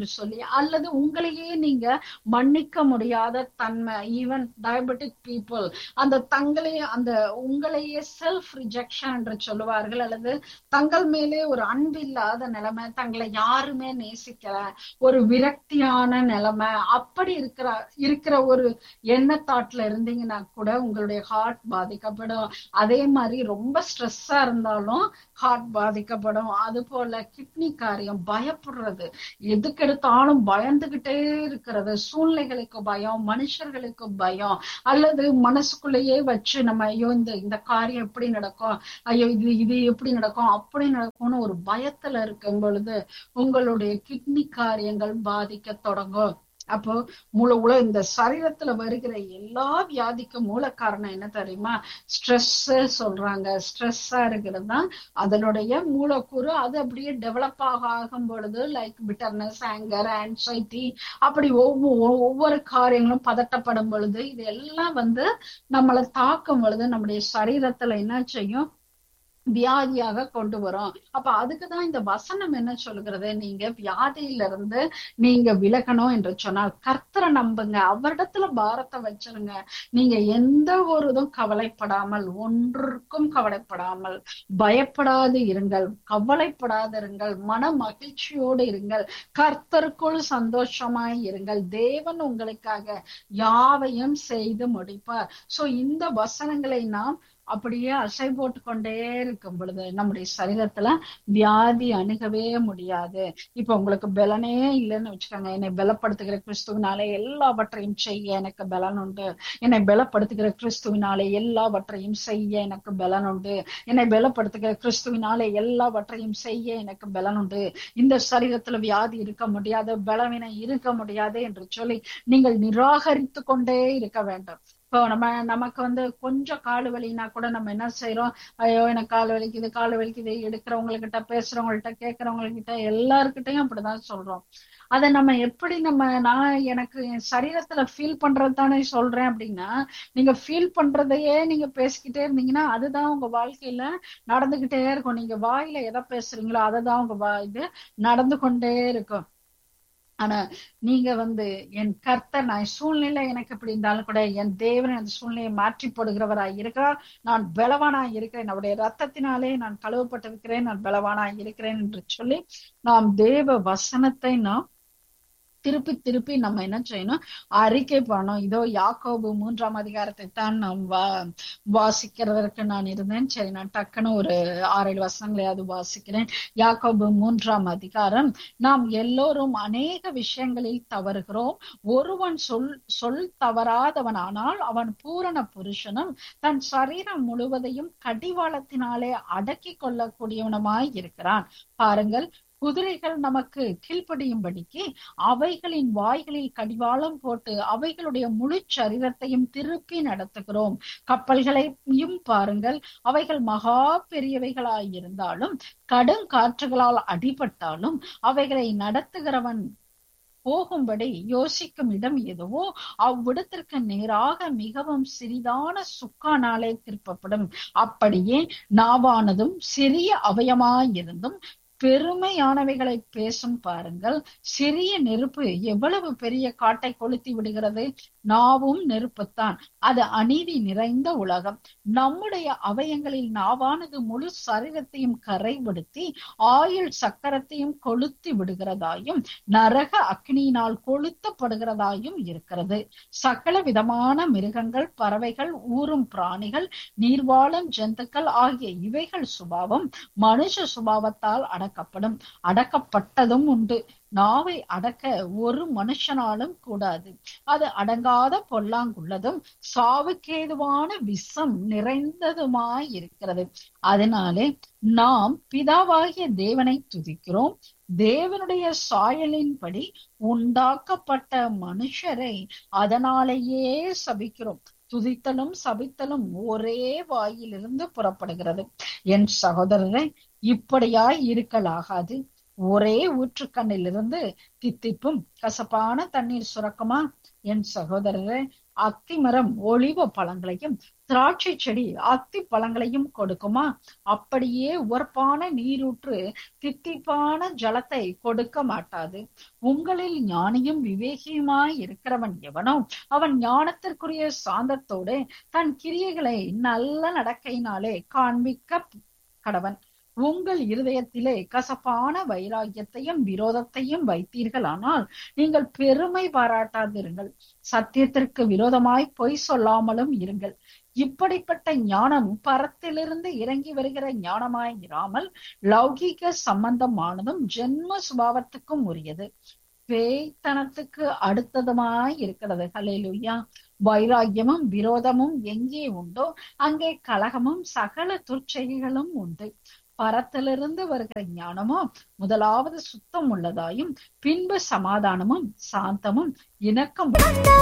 என்று சொல்லி, அல்லது உங்களையே நீங்க மன்னிக்க முடியாத தன்மை, ஈவன் டயபெட்டிக் பீப்புள் அந்த தங்களை அந்த உங்களையே செல்ஃப் ரிஜெக்ஷன் என்று சொல்லுவார்கள், அல்லது தங்கள் மேலே ஒரு அன்பு இல்லாத நிலைமை, தங்களை யாருமே நேசிக்கல, ஒரு விரக்தியான நிலைமை, அப்படி இருக்கிற இருக்கிற ஒரு எண்ணத்தாட்ல இருந்தீங்கன்னா கூட உங்களுடைய ஹார்ட் பாதிக்கப்படும். அதே மாதிரி ரொம்ப ஸ்ட்ரெஸ்ஸா இருந்தாலும் ஹார்ட் பாதிக்கப்படும். அது போல கிட்னி காரியம், பயப்படுறது, எதுக்கு எடுத்தாலும் பயந்துகிட்டே இருக்கிறது, சூழ்நிலைகளுக்கு பயம், மனுஷர்களுக்கு பயம், அல்லது மனசுக்குள்ளேயே வச்சு நம்ம ஐயோ இந்த இந்த காரியம் எப்படி நடக்கும், ஐயோ இது இது எப்படி நடக்கும், அப்படி நடக்கும்னு ஒரு பயத்துல இருக்கும் பொழுது உங்களுடைய கிட்னி காரியங்கள் பாதிக்க தொடங்கும். அப்போ மூல உல இந்த சரீரத்துல வருகிற எல்லா வியாதிக்கும் மூல காரணம் என்ன தெரியுமா? ஸ்ட்ரெஸ் சொல்றாங்க. ஸ்ட்ரெஸ்ஸா இருக்கிறது தான் அதனுடைய மூலக்கூறு. அது அப்படியே டெவலப் ஆக ஆகும் பொழுது லைக் பிட்டர்னஸ், ஆங்கர், ஆன்சைட்டி, அப்படி ஒவ்வொரு ஒவ்வொரு காரியங்களும் பதட்டப்படும் பொழுது இது எல்லாம் வந்து நம்மளை தாக்கும் பொழுது நம்முடைய சரீரத்துல என்ன செய்யும்? வியாதியாக கொண்டு வரும். அப்ப அதுக்குதான் இந்த வசனம் என்ன சொல்கிறது? நீங்க வியாதியில இருந்து நீங்க விலகணும் என்று சொன்னால் கர்த்தரை நம்புங்க, அவரிடத்துல பாரத்தை வச்சிருங்க. நீங்க எந்த ஒரு இதும் கவலைப்படாமல், ஒன்றுக்கும் கவலைப்படாமல், பயப்படாது இருங்கள், கவலைப்படாது இருங்கள், மன மகிழ்ச்சியோடு இருங்கள், கர்த்தருக்குள் சந்தோஷமாய் இருங்கள், தேவன் உங்களுக்காக யாவையும் செய்து முடிப்பார். சோ இந்த வசனங்களை நாம் அப்படியே அசை போட்டு கொண்டே இருக்கும் பொழுது நம்முடைய சரீரத்துல வியாதி அணுகவே முடியாது. இப்ப உங்களுக்கு பலனே இல்லைன்னு வச்சுக்கோங்க, என்னை பலப்படுத்துகிற கிறிஸ்துவினாலே எல்லாவற்றையும் செய்ய எனக்கு பலன் உண்டு, என்னை பலப்படுத்துகிற கிறிஸ்துவினாலே எல்லாவற்றையும் செய்ய எனக்கு பலன் உண்டு, என்னை பலப்படுத்துகிற கிறிஸ்துவினாலே எல்லாவற்றையும் செய்ய எனக்கு பலன் உண்டு, இந்த சரீரத்துல வியாதி இருக்க முடியாது, பலவீனம் இருக்க முடியாது என்று சொல்லி நீங்கள் நிராகரித்து கொண்டே இருக்க வேண்டும். இப்போ நம்ம நமக்கு வந்து கொஞ்சம் கால் வலினா கூட நம்ம என்ன செய்யறோம்? ஐயோ எனக்கு கால் வலிக்குது, கால் வலிக்குது, எடுக்கிறவங்ககிட்ட, பேசுறவங்கள்ட்ட, கேட்கறவங்ககிட்ட, எல்லாருக்கிட்டையும் அப்படிதான் சொல்றோம். அதை நம்ம எப்படி நம்ம நான் எனக்கு என் சரீரத்துல ஃபீல் பண்றது தானே சொல்றேன் அப்படின்னா, நீங்க ஃபீல் பண்றதையே நீங்க பேசிக்கிட்டே இருந்தீங்கன்னா அதுதான் உங்க வாழ்க்கையில நடந்துகிட்டே இருக்கும். நீங்க வாயில எதை பேசுறீங்களோ அதை தான் உங்க வா இது நடந்து கொண்டே இருக்கும். ஆனா நீங்க வந்து என் கர்த்தர், நான் சூழ்நிலை எனக்கு இப்படி இருந்தாலும் கூட என் தேவன் அந்த சூழ்நிலையை மாற்றி போடுகிறவராய் இருக்கிறார், நான் பலவானாய் இருக்கிறேன், அவருடைய ரத்தத்தினாலே நான் கழுவப்பட்டிருக்கிறேன், நான் பலவானாய் இருக்கிறேன் என்று சொல்லி நாம் தேவ வசனத்தை நாம் திருப்பி திருப்பி நம்ம என்ன செய்யணும்? அறிக்கை பண்ணணும். இதோ யாக்கோபு மூன்றாம் அதிகாரத்தை தான் நாம் வா வாசிக்கிறதற்கு நான் இருந்தேன். சரி, நான் டக்குன்னு ஒரு ஆறு ஏழு வசனங்களையாவது வாசிக்கிறேன். யாக்கோபு மூன்றாம் அதிகாரம். நாம் எல்லோரும் அநேக விஷயங்களில் தவறுகிறோம். ஒருவன் சொல் சொல் தவறாதவனானால் அவன் பூரண புருஷனும் தன் சரீரம் முழுவதையும் கடிவாளத்தினாலே அடக்கி கொள்ளக்கூடியவனுமாய் இருக்கிறான். பாருங்கள், குதிரைகள் நமக்கு கீழ்ப்படியும்படிக்கு அவைகளின் வாய்களில் கடிவாளம் போட்டு அவைகளுடைய முழு சரீரத்தையும் திருப்பி நடத்துகிறோம். கப்பல்களையும் பாருங்கள், அவைகள் மகா பெரியவைகளாயிருந்தாலும் கடும் காற்றுகளால் அடிபட்டாலும் அவைகளை நடத்துகிறவன் போகும்படி யோசிக்கும் இடம் எதுவோ அவ்விடத்திற்கு நேராக மிகவும் சிறிதான சுக்கானாலே திருப்பப்படும். அப்படியே நாவானதும் சிறிய அவயமாயிருந்தும் பெருமையானவைகளை பேசும். பாருங்கள், சிறிய நெருப்பு எவ்வளவு பெரிய காட்டை கொளுத்தி விடுகிறது. நாவும் நெருப்புத்தான், அது அநீதி நிறைந்த உலகம். நம்முடைய அவயங்களில் நாவானது முழு சரீரத்தையும் கரைபடுத்தி ஆயுள் சக்கரத்தையும் கொளுத்தி விடுகிறதாயும் நரக அக்னியினால் கொளுத்தப்படுகிறதாயும் இருக்கிறது. சகல விதமான மிருகங்கள், பறவைகள், ஊரும் பிராணிகள், நீர்வாழும் ஜந்துக்கள் ஆகிய இவைகள் சுபாவம் மனுஷ சுபாவத்தால் அடக்கப்படும், அடக்கப்பட்டதும் உண்டு. நாவை அடக்க ஒரு மனுஷனாலும் கூடாது, அது அடங்காத பொல்லாங்குள்ளதும் சாவுக்கேதுவான விஷம் நிறைந்ததுமாய் இருக்கிறது. அதனாலே நாம் பிதாவாகிய தேவனை துதிக்கிறோம். தேவனுடைய சாயலின்படி உண்டாக்கப்பட்ட மனுஷரை அதனாலேயே சபிக்கிறோம். துதித்தலும் சபித்தலும் ஒரே வாயிலிருந்து புறப்படுகிறது. என் சகோதரரை, இப்படியாய் இருக்கலாகாது. ஒரே ஊற்றுக்கண்ணிலிருந்து தித்திப்பும் கசப்பான தண்ணீர் சுரக்குமா? என் சகோதரரே, அத்திமரம் ஒலிவ பழங்களையும் திராட்சை செடி அத்தி பழங்களையும் கொடுக்குமா? அப்படியே உவர்ப்பான நீரூற்று தித்திப்பான ஜலத்தை கொடுக்க மாட்டாது. உங்களில் ஞானியும் விவேகியுமாய் இருக்கிறவன் எவனோ அவன் ஞானத்திற்குரிய சாந்தத்தோடு தன் கிரியைகளை நல்ல நடக்கையினாலே காண்பிக்க கடவன். உங்கள் இருதயத்திலே கசப்பான வைராக்கியத்தையும் விரோதத்தையும் வைத்தீர்களானால் நீங்கள் பெருமை பாராட்டாதிருங்கள். சத்தியத்திற்கு விரோதமாய் பொய் சொல்லாமலும் இருங்கள். இப்படிப்பட்ட ஞானம் பரத்திலிருந்து இறங்கி வருகிற ஞானமாய் இராமல் லௌகீக சம்பந்தமானதும் ஜென்ம சுபாவத்துக்கும் உரியது, பேய்த்தனத்துக்கு அடுத்ததுமாய் இருக்கிறது. ஹல்லேலூயா. வைராக்கியமும் விரோதமும் எங்கே உண்டோ அங்கே கலகமும் சகல துர்ச்செய்களும் உண்டு. பரத்திலிருந்து வருகிற ஞானமோ முதலாவது சுத்தம் உள்ளதாயும் பின்பு சமாதானமும் சாந்தமும் இணக்கம்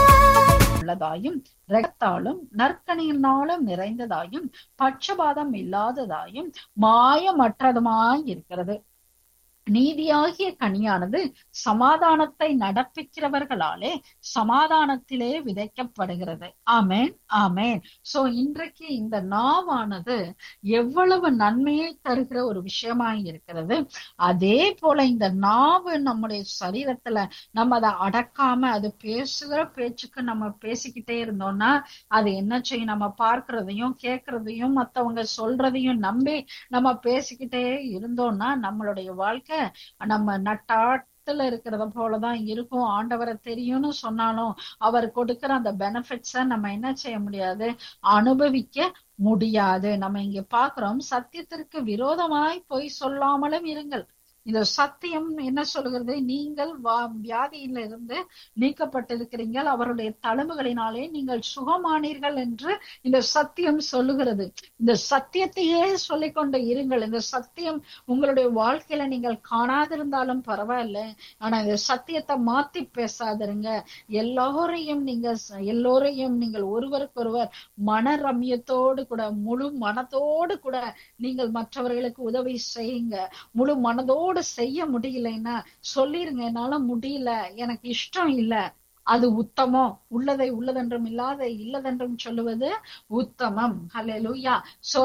உள்ளதாயும் இரக்கத்தாலும் நற்கனியினாலும் நிறைந்ததாயும் பட்சபாதம் இல்லாததாயும் மாயமற்றதுமாய் இருக்கிறது. நீதியாகிய கனியானது சமாதானத்தை நடப்பிக்கிறவர்களாலே சமாதானத்திலே விதைக்கப்படுகிறது. ஆமேன், ஆமேன். சோ இன்றைக்கு இந்த நாவானது எவ்வளவு நன்மையை தருகிற ஒரு விஷயமாய் இருக்கிறது. அதே போல இந்த நாவு நம்முடைய சரீரத்துல நம்ம அதை அடக்காம அது பேசுகிற பேச்சுக்கு நம்ம பேசிக்கிட்டே இருந்தோம்னா அது என்ன செய்யும்? நம்ம பார்க்கிறதையும் கேட்கறதையும் மத்தவங்க சொல்றதையும் நம்பி நம்ம பேசிக்கிட்டே இருந்தோம்னா நம்மளுடைய வாழ்க்கை நம்ம நட்டாத்துல இருக்கிறத போலதான் இருக்கும். ஆண்டவரை தெரியும்னு சொன்னாலும் அவர் கொடுக்கிற அந்த பெனிஃபிட்ஸ நம்ம என்ன செய்ய முடியாது? அனுபவிக்க முடியாது. நம்ம இங்க பாக்குறோம், சத்தியத்திற்கு விரோதமாய் பொய் சொல்லாமலும் இருங்கள். இந்த சத்தியம் என்ன சொல்லுகிறது? நீங்கள் வியாதியில இருந்து நீக்கப்பட்டிருக்கிறீர்கள், அவருடைய தழும்புகளினாலே நீங்கள் சுகமானீர்கள் என்று இந்த சத்தியம் சொல்லுகிறது. இந்த சத்தியத்தையே சொல்லிக்கொண்டு இருங்கள். இந்த சத்தியம் உங்களுடைய வாழ்க்கையில நீங்கள் காணாதிருந்தாலும் பரவாயில்ல, ஆனா இந்த சத்தியத்தை மாத்தி பேசாதிருங்க. எல்லோரையும் நீங்க எல்லோரையும் நீங்கள் ஒருவருக்கொருவர் மன ரம்யத்தோடு கூட முழு மனதோடு கூட நீங்கள் மற்றவர்களுக்கு உதவி செய்யுங்க. முழு மனதோடு செய்ய முடியலைன்னா சொல்லிருங்க, என்னால முடியல, எனக்கு இஷ்டம் இல்ல. அது உத்தமம். உள்ளதை உள்ளதென்றும் இல்லாத இல்லதென்றும் சொல்லுவது உத்தமம். ஹல்லேலூயா. சோ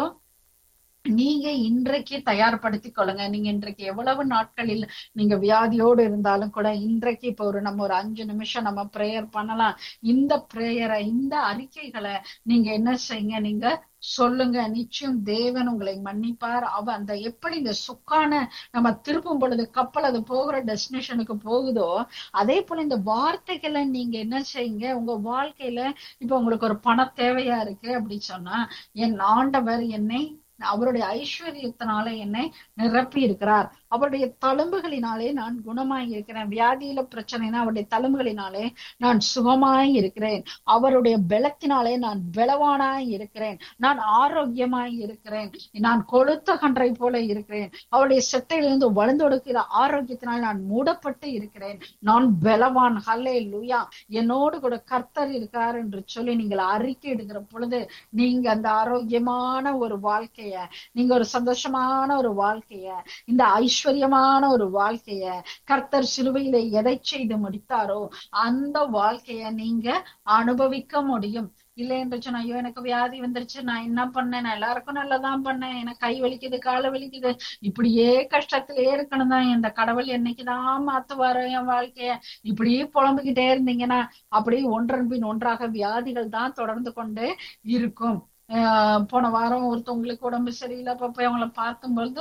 நீங்க இன்றைக்கு தயார்படுத்திக் கொள்ளுங்க. நீங்க இன்றைக்கு எவ்வளவு நாட்களில் நீங்க வியாதியோடு இருந்தாலும் கூட இன்றைக்கு இப்ப ஒரு நம்ம ஒரு அஞ்சு நிமிஷம் நம்ம பிரேயர் பண்ணலாம். இந்த பிரேயரை இந்த அறிக்கைகளை நீங்க என்ன செய்யுங்க? நீங்க சொல்லுங்க. நிச்சயம் தேவன் உங்களை மன்னிப்பார். அவ அந்த எப்படி இந்த சுக்கான நம்ம திருப்பும் பொழுது கப்பல் அது போகிற டெஸ்டினேஷனுக்கு போகுதோ அதே போல இந்த வார்த்தைகளை நீங்க என்ன செய்யுங்க? உங்க வாழ்க்கையில இப்ப உங்களுக்கு ஒரு பண தேவையா இருக்கு அப்படி சொன்னா, என் ஆண்டவர் என்னை அவருடைய ஐஸ்வர்யத்தினால என்னை நிரப்பி இருக்கிறார், அவருடைய தழும்புகளினாலே நான் குணமாய் இருக்கிறேன். வியாதியில பிரச்சனைனா அவருடைய தழும்புகளினாலே நான் சுகமாய் இருக்கிறேன். அவருடைய பலத்தினாலே நான் பலவானாய் இருக்கிறேன். நான் ஆரோக்கியமாய் இருக்கிறேன். நான் கொழுத்த கன்றை போல இருக்கிறேன். அவருடைய செட்டையிலிருந்து வளர்ந்தொடுக்கிற ஆரோக்கியத்தினால் நான் மூடப்பட்டு இருக்கிறேன். நான் பலவான். ஹல்லேலூயா. என்னோடு கூட கர்த்தர் இருக்கிறார் என்று சொல்லி நீங்கள் அறிக்கை எடுக்கிற பொழுது நீங்க அந்த ஆரோக்கியமான ஒரு வாழ்க்கைய, நீங்க ஒரு சந்தோஷமான ஒரு வாழ்க்கைய, இந்த ஐஸ்வர்யமான ஒரு வாழ்க்கைய கர்த்தர் சிலுவையில எதை செய்து முடித்தாரோ அந்த வாழ்க்கைய நீங்க அனுபவிக்க முடியும். இல்லை என்று சொன்னா, ஐயோ எனக்கு வியாதி வந்துருச்சு, நான் என்ன பண்ணேன்? நான் எல்லாருக்கும் நல்லதான் பண்ணேன், எனக்கு கை வலிக்குது, காலை வலிக்குது, இப்படியே கஷ்டத்திலே இருக்கணும் தான், இந்த கடவுள் என்னைக்குதான் மாத்துவாரு என் வாழ்க்கைய, இப்படியே புலம்புகிட்டே இருந்தீங்கன்னா அப்படியே ஒன்றன் பின் ஒன்றாக வியாதிகள் தான் தொடர்ந்து கொண்டு இருக்கும். ஆஹ் போன வாரம் ஒருத்தவங்களுக்கு உடம்பு சரியில்லை. அப்ப போய் அவங்கள பார்க்கும்பொழுது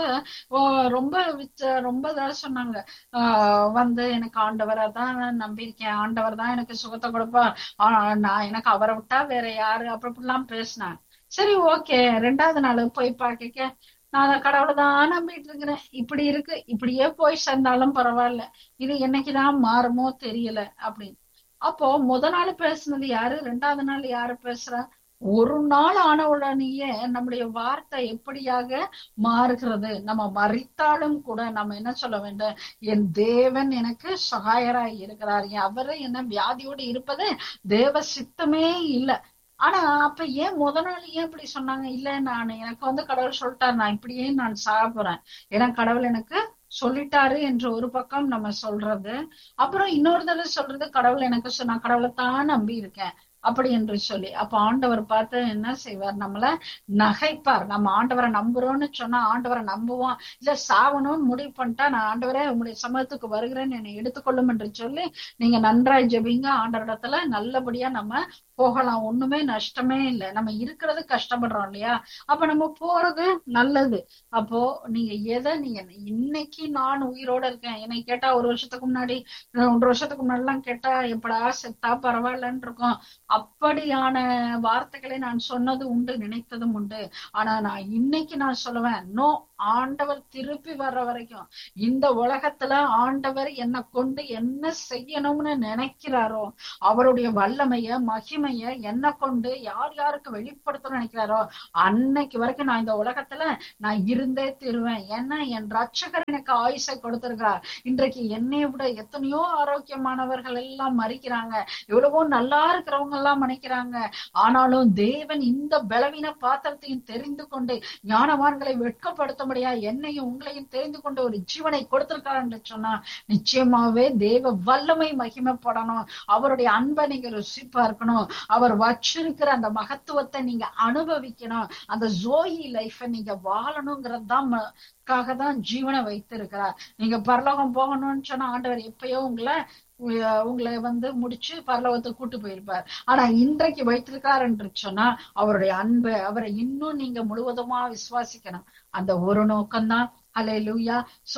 ரொம்ப ரொம்ப இதா சொன்னாங்க. ஆஹ் வந்து எனக்கு ஆண்டவரை தான் நம்பியிருக்கேன், ஆண்டவர் தான் எனக்கு சுகத்தை கொடுப்பார், ஆஹ் நான் எனக்கு அவரை விட்டா வேற யாரு அப்படிலாம் பேசினாங்க. சரி, ஓகே. ரெண்டாவது நாள் போய் பார்க்க நான் அதை கடவுளை தான் நம்பிட்டு இருக்கிறேன், இப்படி இருக்கு, இப்படியே போய் சேர்ந்தாலும் பரவாயில்ல, இது என்னைக்குதான் மாறுமோ தெரியல அப்படின்னு. அப்போ முத நாள் பேசுனது யாரு, ரெண்டாவது நாள் யாரு பேசுறா? ஒரு நாள் ஆன உடனேயே நம்முடைய வார்த்தை எப்படியாக மாறுகிறது. நம்ம மறித்தாலும் கூட நம்ம என்ன சொல்ல வேண்டும்? என் தேவன் எனக்கு சகாயராய் இருக்கிறார், அவரு என்ன வியாதியோடு இருப்பது தேவ சித்தமே இல்லை. ஆனா அப்ப ஏன் முத நாள் ஏன் இப்படி சொன்னாங்க? இல்ல, நான் எனக்கு வந்து கடவுள் சொல்லிட்டாரு, நான் இப்படியே நான் சாக போறேன், ஏன்னா கடவுள் எனக்கு சொல்லிட்டாரு என்று ஒரு பக்கம் நம்ம சொல்றது. அப்புறம் இன்னொரு தடவை சொல்றது, கடவுள் எனக்கு நான் கடவுளை தான் நம்பி இருக்கேன் அப்படி என்று சொல்லி. அப்ப ஆண்டவர் பார்த்து என்ன செய்வார்? நம்மள நகைப்பார். நம்ம ஆண்டவரை நம்புறோம்னு சொன்னா ஆண்டவரை நம்புவோம். இல்ல சாவணும்னு முடிவு பண்ணிட்டா நான் ஆண்டவரே உங்களுடைய சமூகத்துக்கு வருகிறேன்னு என்னை எடுத்துக்கொள்ளும் என்று சொல்லி நீங்க நன்றாய் ஜெபிங்க. ஆண்டவரிடத்துல நல்லபடியா நம்ம போகலாம். ஒண்ணுமே நஷ்டமே இல்லை. நம்ம இருக்கிறது கஷ்டப்படுறோம் இல்லையா? அப்ப நம்ம போறது நல்லது. அப்போ நீங்க எதை நீங்க இன்னைக்கு நான் உயிரோட இருக்கேன், என்னை கேட்டா ஒரு வருஷத்துக்கு முன்னாடி ஒன்றரை வருஷத்துக்கு முன்னாடி எல்லாம் கேட்டா எப்படா செத்தா பரவாயில்லன்னு இருக்கும். அப்படியான வார்த்தைகளை நான் சொன்னது உண்டு, நினைத்ததும் உண்டு. ஆனா நான் இன்னைக்கு நான் சொல்லுவேன், நோ, ஆண்டவர் திருப்பி வர்ற வரைக்கும் இந்த உலகத்துல ஆண்டவர் என்னை கொண்டு என்ன செய்யணும்னு நினைக்கிறாரோ, அவருடைய வல்லமைய மகிமைய என்ன கொண்டு யார் யாருக்கு வெளிப்படுத்தணும்னு நினைக்கிறாரோ அன்னைக்கு வரைக்கும் நான் இந்த உலகத்துல நான் இருந்தே தீருவேன். ஏன்னா என் ரட்சகர் எனக்கு ஆயுசை கொடுத்திருக்கிறார். இன்றைக்கு என்னை விட எத்தனையோ ஆரோக்கியமானவர்கள் எல்லாம் மறிக்கிறாங்க, எவ்வளவோ நல்லா இருக்கிறவங்க எல்லாம் மறைக்கிறாங்க. ஆனாலும் தேவன் இந்த பலவீன பாத்திரத்தையும் தெரிந்து கொண்டு ஞானவான்களை வெட்கப்படுத்த முடியா என்னையும் உங்களையும் தெரிந்து கொண்டு ஒரு ஜீவனை கொடுத்திருக்காரு என்று சொன்னா நிச்சயமாவே தேவ வல்லமை மகிமைப்படணும். அவருடைய அன்பை நீங்க ருசி பார்க்கணும். அவர் வச்சிருக்கிற அந்த மகத்துவத்தை நீங்க அனுபவிக்கணும். அந்த ஜோயி லைஃபை நீங்க வாழணுங்கிறது தான் தான் ஜீவனை வைத்திருக்கிறார். நீங்க பரலோகம் போகணும்னு சொன்னா ஆண்டவர் எப்பயோ உங்களை உங்களை வந்து முடிச்சு பரலோகத்துக்கு கூட்டு போயிருப்பார். ஆனா இன்றைக்கு வைத்திருக்கார் என்று சொன்னா அவருடைய அன்பு, அவரை இன்னும் நீங்க முழுவதுமா விசுவாசிக்கணும். அந்த ஒரு நோக்கம்தான். ஹல்லேலூயா. சோ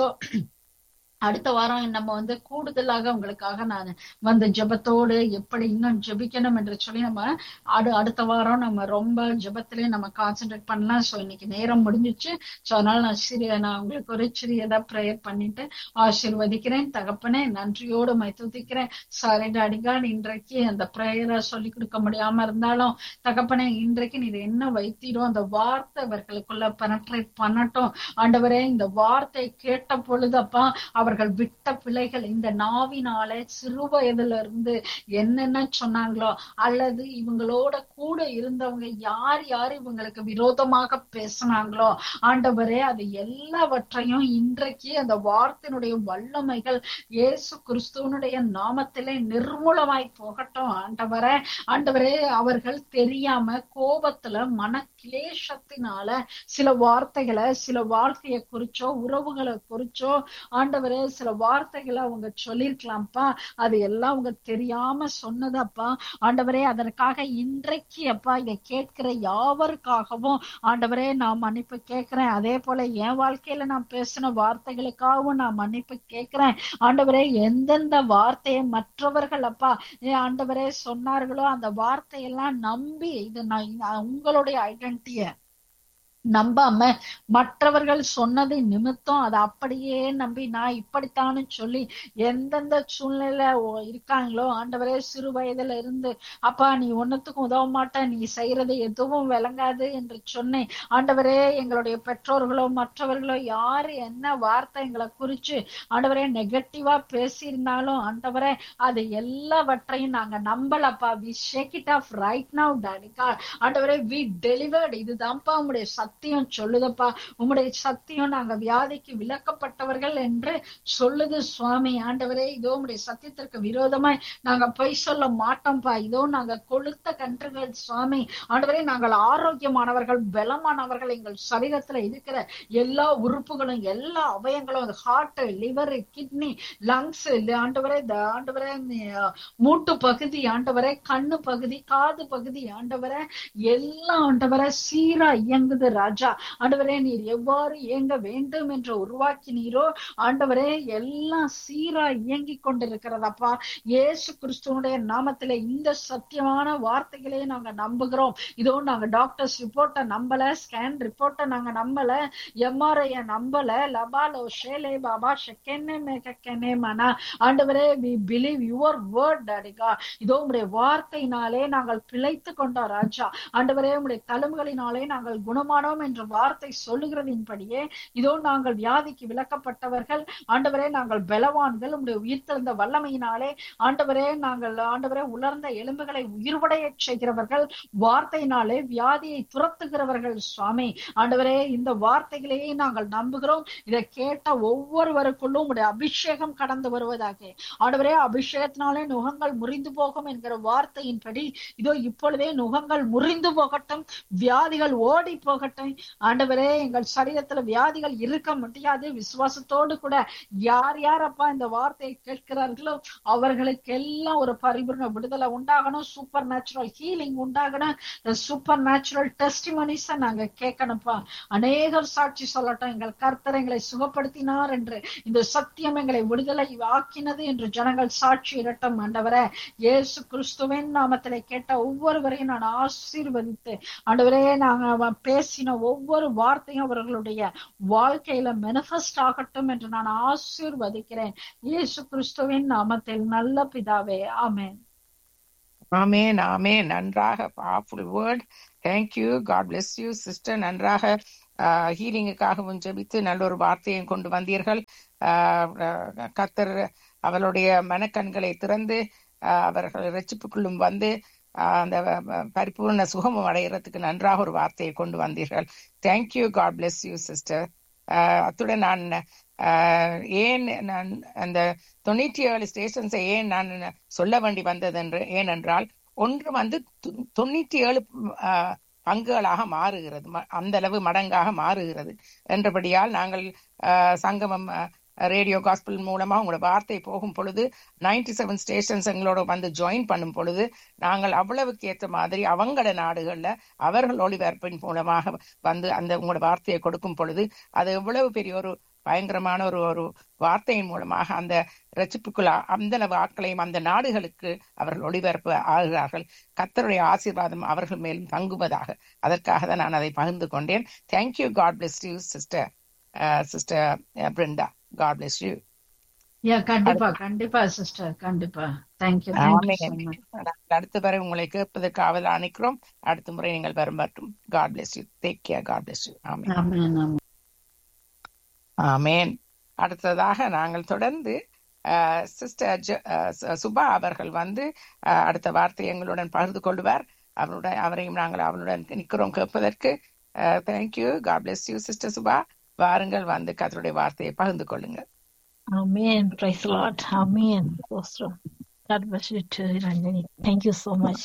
அடுத்த வாரம் நம்ம வந்து கூடுதலாக உங்களுக்காக நான் வந்து ஜெபத்தோடு எப்படி இன்னும் ஜெபிக்கணும் என்று சொல்லி நம்ம அடு அடுத்த வாரம் நம்ம ரொம்ப ஜெபத்திலேயே நம்ம கான்சென்ட்ரேட் பண்ணலாம். ஸோ இன்னைக்கு நேரம் முடிஞ்சிச்சு. ஸோ அதனால நான் சிறிய நான் உங்களுக்கு ஒரு சிறியதா ப்ரேயர் பண்ணிட்டு ஆசீர்வதிக்கிறேன். தகப்பனே, நன்றியோடு மை துதிக்கிறேன். சாரி டாடிகான், இன்றைக்கு அந்த ப்ரேயரை சொல்லி கொடுக்க முடியாம இருந்தாலும் தகப்பனே, இன்றைக்கு நீ என்ன வைத்திடும் அந்த வார்த்தை அவர்களுக்குள்ள பெனட்ரேட் பண்ணட்டும். ஆண்டவரே, இந்த வார்த்தை கேட்ட பொழுதப்பா அவர்கள் விட்ட பிள்ளைகள் இந்த நாவினால சிறு வயதுல இருந்து என்னென்ன சொன்னாங்களோ அல்லது இவங்களோட கூட இருந்தவங்க யார் யார் இவங்களுக்கு விரோதமாக பேசினாங்களோ ஆண்டவரே, அது எல்லாவற்றையும் இன்றைக்கு அந்த வார்த்தையினுடைய வல்லமைகள் இயேசு கிறிஸ்துவனுடைய நாமத்திலே நிர்மூலமாய் போகட்டும். ஆண்டவரே ஆண்டவரே அவர்கள் தெரியாம கோபத்துல மன கிளேசத்தினால சில வார்த்தைகளை சில வாழ்க்கையை குறிச்சோ உறவுகளை குறிச்சோ ஆண்டவரே சில வார்த்தைகளை அவங்க சொல்லிருக்கலாம்ப்பா. அது எல்லாம் அவங்க தெரியாம சொன்னதப்பா. ஆண்டவரே, அதற்காக இன்றைக்கு அப்பா இதை கேட்கிற யாவருக்காகவும் ஆண்டவரே நான் மன்னிப்பு கேட்கிறேன். அதே போல என் வாழ்க்கையில நான் பேசின வார்த்தைகளுக்காகவும் நான் மன்னிப்பு கேட்கிறேன். ஆண்டவரே, எந்தெந்த வார்த்தையை மற்றவர்கள் அப்பா ஆண்டவரே சொன்னார்களோ அந்த வார்த்தையெல்லாம் நம்பி இது நான் உங்களுடைய ஐடென்டிட்டிய நம்பாம மற்றவர்கள் சொன்னது நிமித்தம் அதை அப்படியே நம்பி நான் இப்படித்தான்னு சொல்லி எந்தெந்த சூழ்நிலை இருக்காங்களோ ஆண்டவரே, சிறு வயதுல இருந்து அப்பா நீ ஒன்னுத்துக்கும் உதவ மாட்ட, நீ செய்யறது எதுவும் விளங்காது என்று சொன்னேன். ஆண்டவரே, எங்களுடைய பெற்றோர்களோ மற்றவர்களோ யாரு என்ன வார்த்தை எங்களை குறிச்சு ஆண்டவரே நெகட்டிவா பேசியிருந்தாலும் ஆண்டவரே அது எல்லாவற்றையும் நாங்க நம்பலப்பா. We shake it of right now டாடிகா. ஆண்டவரே, வி டெலிவர்ட். இதுதான்ப்பா உங்களுடைய சத்தியம் சொல்லுதப்பா. உம்முடைய சத்தியம் நாங்க வியாதிக்கு விலக்கப்பட்டவர்கள் என்று சொல்லுது சுவாமி. ஆண்டவரே, இதோ உம்முடைய சத்தியத்திற்கு விரோதமாய் நாங்க பொய் சொல்ல மாட்டோம்ப்பா. இதோ நாங்க கொளுத்த கன்றுகள் சுவாமி. ஆண்டவரே, நாங்கள் ஆரோக்கியமானவர்கள், பலமானவர்கள். எங்கள் சரீரத்துல இருக்கிற எல்லா உறுப்புகளும் எல்லா அவயங்களும் ஹார்ட், லிவர், கிட்னி, லங்ஸ் ஆண்டவரே ஆண்டவரே மூட்டு பகுதி ஆண்டவரே, கண்ணு பகுதி, காது பகுதி ஆண்டவரே எல்லாம் ஆண்டவரே சீரா இயங்குது ராஜா. ஆண்டவரே, நீர் எவ்வாறு இயங்க வேண்டும் என்று உருவாக்கினீரோ ஆண்டவரே எல்லாம் சீரா இயங்கி கொண்டிருக்கிறதப்பா. இயேசு கிறிஸ்துவனுடைய நாமத்திலே இந்த சத்தியமான வார்த்தைகளே நாங்க நம்புகிறோம். இதோ நாங்க டாக்டர்ஸ் ரிப்போர்ட்டை நம்பல, ஸ்கேன் ரிப்போர்ட்டை நாங்க நம்பல, எம்ஆர்ஐ நம்பல, லபாலோ ஷேலே பாபா ஷெக்கென்னே மேகென்னே மனா. ஆண்டவரே, we believe your word டாடிகா. இதோ உம்முடைய வார்த்தையினாலே நாங்கள் பிழைத்து கொண்டோம் ராஜா. ஆண்டவரே, உம்முடைய தழும்புகளினாலே நாங்கள் குணமான மாட்டோம் என்று வார்த்தை சொல்லுகிறதின்படியே இதோ நாங்கள் வியாதிக்கு விலக்கப்பட்டவர்கள் ஆண்டவரே, நாங்கள் பலவான்கள் உம்முடைய உயிர்த்தெழுந்த வல்லமையினாலே ஆண்டவரே, நாங்கள் ஆண்டவரே உலர்ந்த எலும்புகளை உயிர்வடைய செய்கிறவர்கள், வார்த்தையினாலே வியாதியை துரத்துகிறவர்கள் சுவாமி. ஆண்டவரே, இந்த வார்த்தைகளையே நாங்கள் நம்புகிறோம். இதை கேட்ட ஒவ்வொருவருக்குள்ளும் உடைய அபிஷேகம் கடந்து வருவதாக. ஆண்டவரே, அபிஷேகத்தினாலே நுகங்கள் முறிந்து போகும் என்கிற வார்த்தையின்படி இதோ இப்பொழுதே நுகங்கள் முறிந்து போகட்டும், வியாதிகள் ஓடி போகட்டும். ஆண்டவரே, எங்கள் சரீரத்துல வியாதிகள் இருக்க முடியாது. விசுவாசத்தோடு கூட யார் யார் அப்பா இந்த வார்த்தையை கேட்கிறார்களோ அவர்களுக்கு எல்லாம் ஒரு பரிபூர்ண விடுதலை உண்டாகணும், சூப்பர் நேச்சுரல் ஹீலிங் உண்டாகணும், சூப்பர் நேச்சுரல் டெஸ்டிமனிஸ நாங்க கேட்கணும்ப்பா. அநேகர் சாட்சி சொல்லட்டும், எங்கள் கர்த்தர் எங்களை சுகப்படுத்தினார் என்று, இந்த சத்தியம் எங்களை விடுதலை ஆக்கினது என்று ஜனங்கள் சாட்சி இரட்டும். ஆண்டவரே, இயேசு கிறிஸ்துவின் நாமத்திலே கேட்ட ஒவ்வொருவரையும் நான் ஆசீர்வதித்து ஆண்டவரே, நாங்க பேசின ஒவ்வொரு வார்த்தையும் அவர்களுடைய வாழ்க்கையில மேனிஃபெஸ்ட் ஆகட்டும் என்று நான் ஆசீர்வதிக்கிறேன். இயேசு கிறிஸ்துவின் நாமத்தில் நல்ல பிதாவே, ஆமென். ஆமென், ஆமென். நன்றாக powerful word. Thank you. God bless you sister. நன்றாக ஹீலிங்குக்காகவும் ஜெபித்து நல்ல ஒரு வார்த்தையும் கொண்டு வந்தீர்கள். கர்த்தர் அவளுடைய மனக்கண்களை திறந்து அவர்கள் இரட்சிப்புக்குள்ளும் வந்து அந்த பரிபூர்ண சுகமும் அடைகிறதுக்கு நன்றாக ஒரு வார்த்தையை கொண்டு வந்தீர்கள். Thank you. God bless you sister. அத்துடன் நான் ஏன் நான் அந்த தொண்ணூற்றி ஏழு ஸ்டேஷன்ஸை ஏன் நான் சொல்ல வேண்டி வந்தது என்று ஏனென்றால், ஒன்று வந்து தொண்ணூற்றி ஏழு பங்குகளாக மாறுகிறது, அந்த அளவு மடங்காக மாறுகிறது என்றபடியால் நாங்கள் சங்கமம் ரேடியோ காஸ்பிள் மூலமா உங்களோட வார்த்தை போகும் பொழுது நைன்டி செவன் ஸ்டேஷன்ஸ் எங்களோட வந்து ஜாயின் பண்ணும் பொழுது நாங்கள் அவ்வளவுக்கு ஏற்ற மாதிரி அவங்களோட நாடுகள்ல அவர்கள் ஒளிபரப்பின் மூலமாக வந்து அந்த உங்களோட வார்த்தையை கொடுக்கும் பொழுது அது எவ்வளவு பெரிய ஒரு பயங்கரமான ஒரு ஒரு வார்த்தையின் மூலமாக அந்த ரட்சிப்புக்குள்ள அந்த ஆட்களையும் அந்த நாடுகளுக்கு அவர்கள் ஒளிபரப்பு ஆகிறார்கள். கர்த்தருடைய ஆசீர்வாதம் அவர்கள் மேலும் தங்குவதாக. அதற்காக தான் நான் அதை பகிர்ந்து கொண்டேன். Thank you. God bless you sister. Sister Brinda, God bless you. கண்டிப்பா கண்டிப்பா சிஸ்டர், கண்டிப்பா. தேங்க்யூ. அடுத்த முறை உங்களை கேட்பதற்கு ஆவல் அனுக்கிறோம். அடுத்த முறை நீங்கள் வரும் மட்டும் God bless you. Take care. God bless you. ஆமென். ஆமேன். அடுத்ததாக நாங்கள் தொடர்ந்து சிஸ்டர் சுபா அவர்கள் வந்து அடுத்த வார்த்தை எங்களுடன் பகிர்ந்து கொள்வார். அவருடன் அவரையும் நாங்கள் அவனுடன் நிற்கிறோம் கேட்பதற்கு. Thank you. God bless you sister Subha. வாருங்கள், வந்து கர்த்தருடைய வார்த்தையை பகிர்ந்து கொள்ளுங்கள். ஆமென். Praise the Lord. Amen. God bless you too, Ranjani. Thank you so much.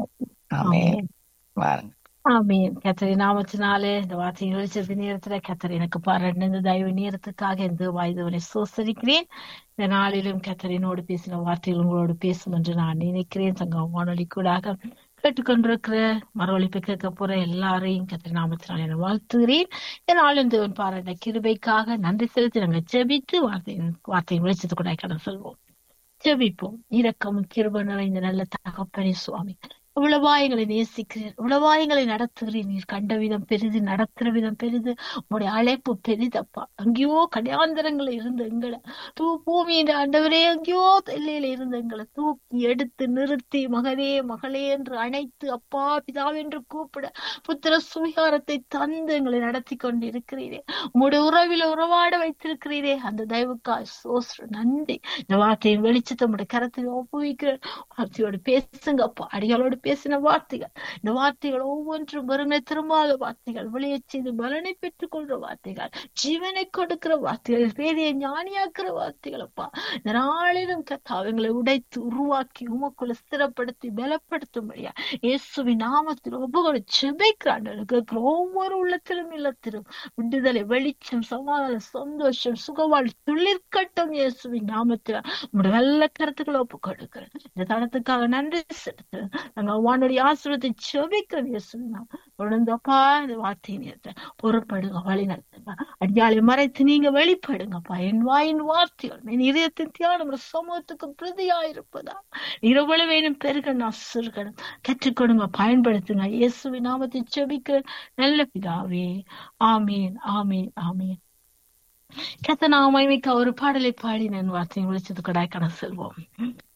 ஆமென். வாருங்கள். ஆமென். கர்த்தருடைய நாமத்தினாலே இந்த வார்த்தையை வெளிச்சது நேரத்துல கர்த்தர் எனக்கு பாராட்டின இந்த தயவு நேரத்துக்காக இந்த வாய்தவனை சோசரிக்கிறேன். இந்த நாளிலும் கர்த்தரினோடு பேசின வார்த்தைகள் உங்களோடு பேசும் என்று நான் நினைக்கிறேன். சங்கம் வானொலி கூடாக கேட்டுக்கொண்டிருக்கிற மறுவழிப்பு கேட்க போற எல்லாரையும் கர்த்தர் நாமத்தினாலே நான் வாழ்த்துகிறேன். என்னாலும் தேவன் பாராட்ட கிருபைக்காக நன்றி செலுத்தி நாங்கள் ஜெபித்து வார்த்தையின் வார்த்தையை வெளிச்சத்து கூட கடந்து செல்வோம். ஜெபிப்போம். இரக்கமும் கிருபை நிறைந்த நல்ல தகப்பனே சுவாமி, இவ்வளவா எங்களை நேசிக்கிறீர், இவ்வளவா எங்களை நடத்துகிறீர். நீர் கண்ட விதம் பெரிது, நடத்துற விதம் பெரிது, உங்களுடைய அழைப்பு பெரிதப்பா. அங்கேயோ கடையாந்தரங்களை இருந்த எங்களை தூ பூமியின் ஆண்டவரே எங்கேயோ எல்லையில இருந்த எங்களை தூக்கி எடுத்து நிறுத்தி மகனே மகளே என்று அணைத்து அப்பா பிதாவென்று கூப்பிட புத்திர சுவிகாரத்தை தந்து எங்களை நடத்தி கொண்டு இருக்கிறீரே. உங்களுடைய உறவில உறவாட வைத்திருக்கிறீரே. அந்த தயவுக்காய் சோஸ்ர நன்றி. இந்த வார்த்தையின் வெளிச்சத்தை உங்களுடைய கரத்தில் ஒப்புவிக்கிற வார்த்தையோடு பேசுங்கப்பா. அடிகளோடு பேசின வார்த்தைகள், இந்த வார்த்தைகள் ஒவ்வொன்றும் வெறுமை திரும்பாத வார்த்தைகள், வெளியே செய்து பலனை பெற்றுக் கொள்ற வார்த்தைகள், ஜீவனை கொடுக்கிற வார்த்தைகள், பேரையை ஞானியாக்குற வார்த்தைகள் அப்பா. இந்த நாளிலும் கர்த்தாவே எங்களை உடைத்து உருவாக்கி உமக்குள்ள ஸ்திரப்படுத்தி பலப்படுத்தும்படியா இயேசுவின் நாமத்தில் ஒப்புகளை செபிக்கிறார்கள். ஒவ்வொரு உள்ளத்திலும் இல்லத்திலும் விடுதலை, வெளிச்சம், சமாதானம், சந்தோஷம், சுகவாழ் துளிர்க்கட்டும் இயேசுவின் நாமத்தில் உங்களுடைய நல்ல கருத்துக்களை ஒப்புக் கொடுக்கிறேன். இந்த தளத்துக்காக நன்றி செலுத்துறேன். நாங்க வானுடைய ஆசீர்வாதத்தை செபிக்கிறோம் இயேசுவின் தொடர்ந்தப்பா. இந்த வார்த்தை நேரத்தை பொறுப்படுங்க, வழி நடத்துங்க. அடியாளை மறைத்து நீங்க வெளிப்படுங்கப்பா. என் வாயின் வார்த்தைகள் என் இதயத்தின் தியானம் சமூகத்துக்கு பிரதியாயிருப்பதா இரவள வேணும் பெருக நான் சிறுகணும் கற்றுக் கொடுங்க, பயன்படுத்துங்க. இயேசுவின் நாமத்தை செபிக்கிற நல்ல பிதாவே. ஆமீன், ஆமீன், ஆமீன். கர்த்தர் நாம மகிமைக்கு ஒரு பாடலை பாடி நான் வார்த்தையை விழிச்சது கொடாய் கணக்கு செல்வோம்.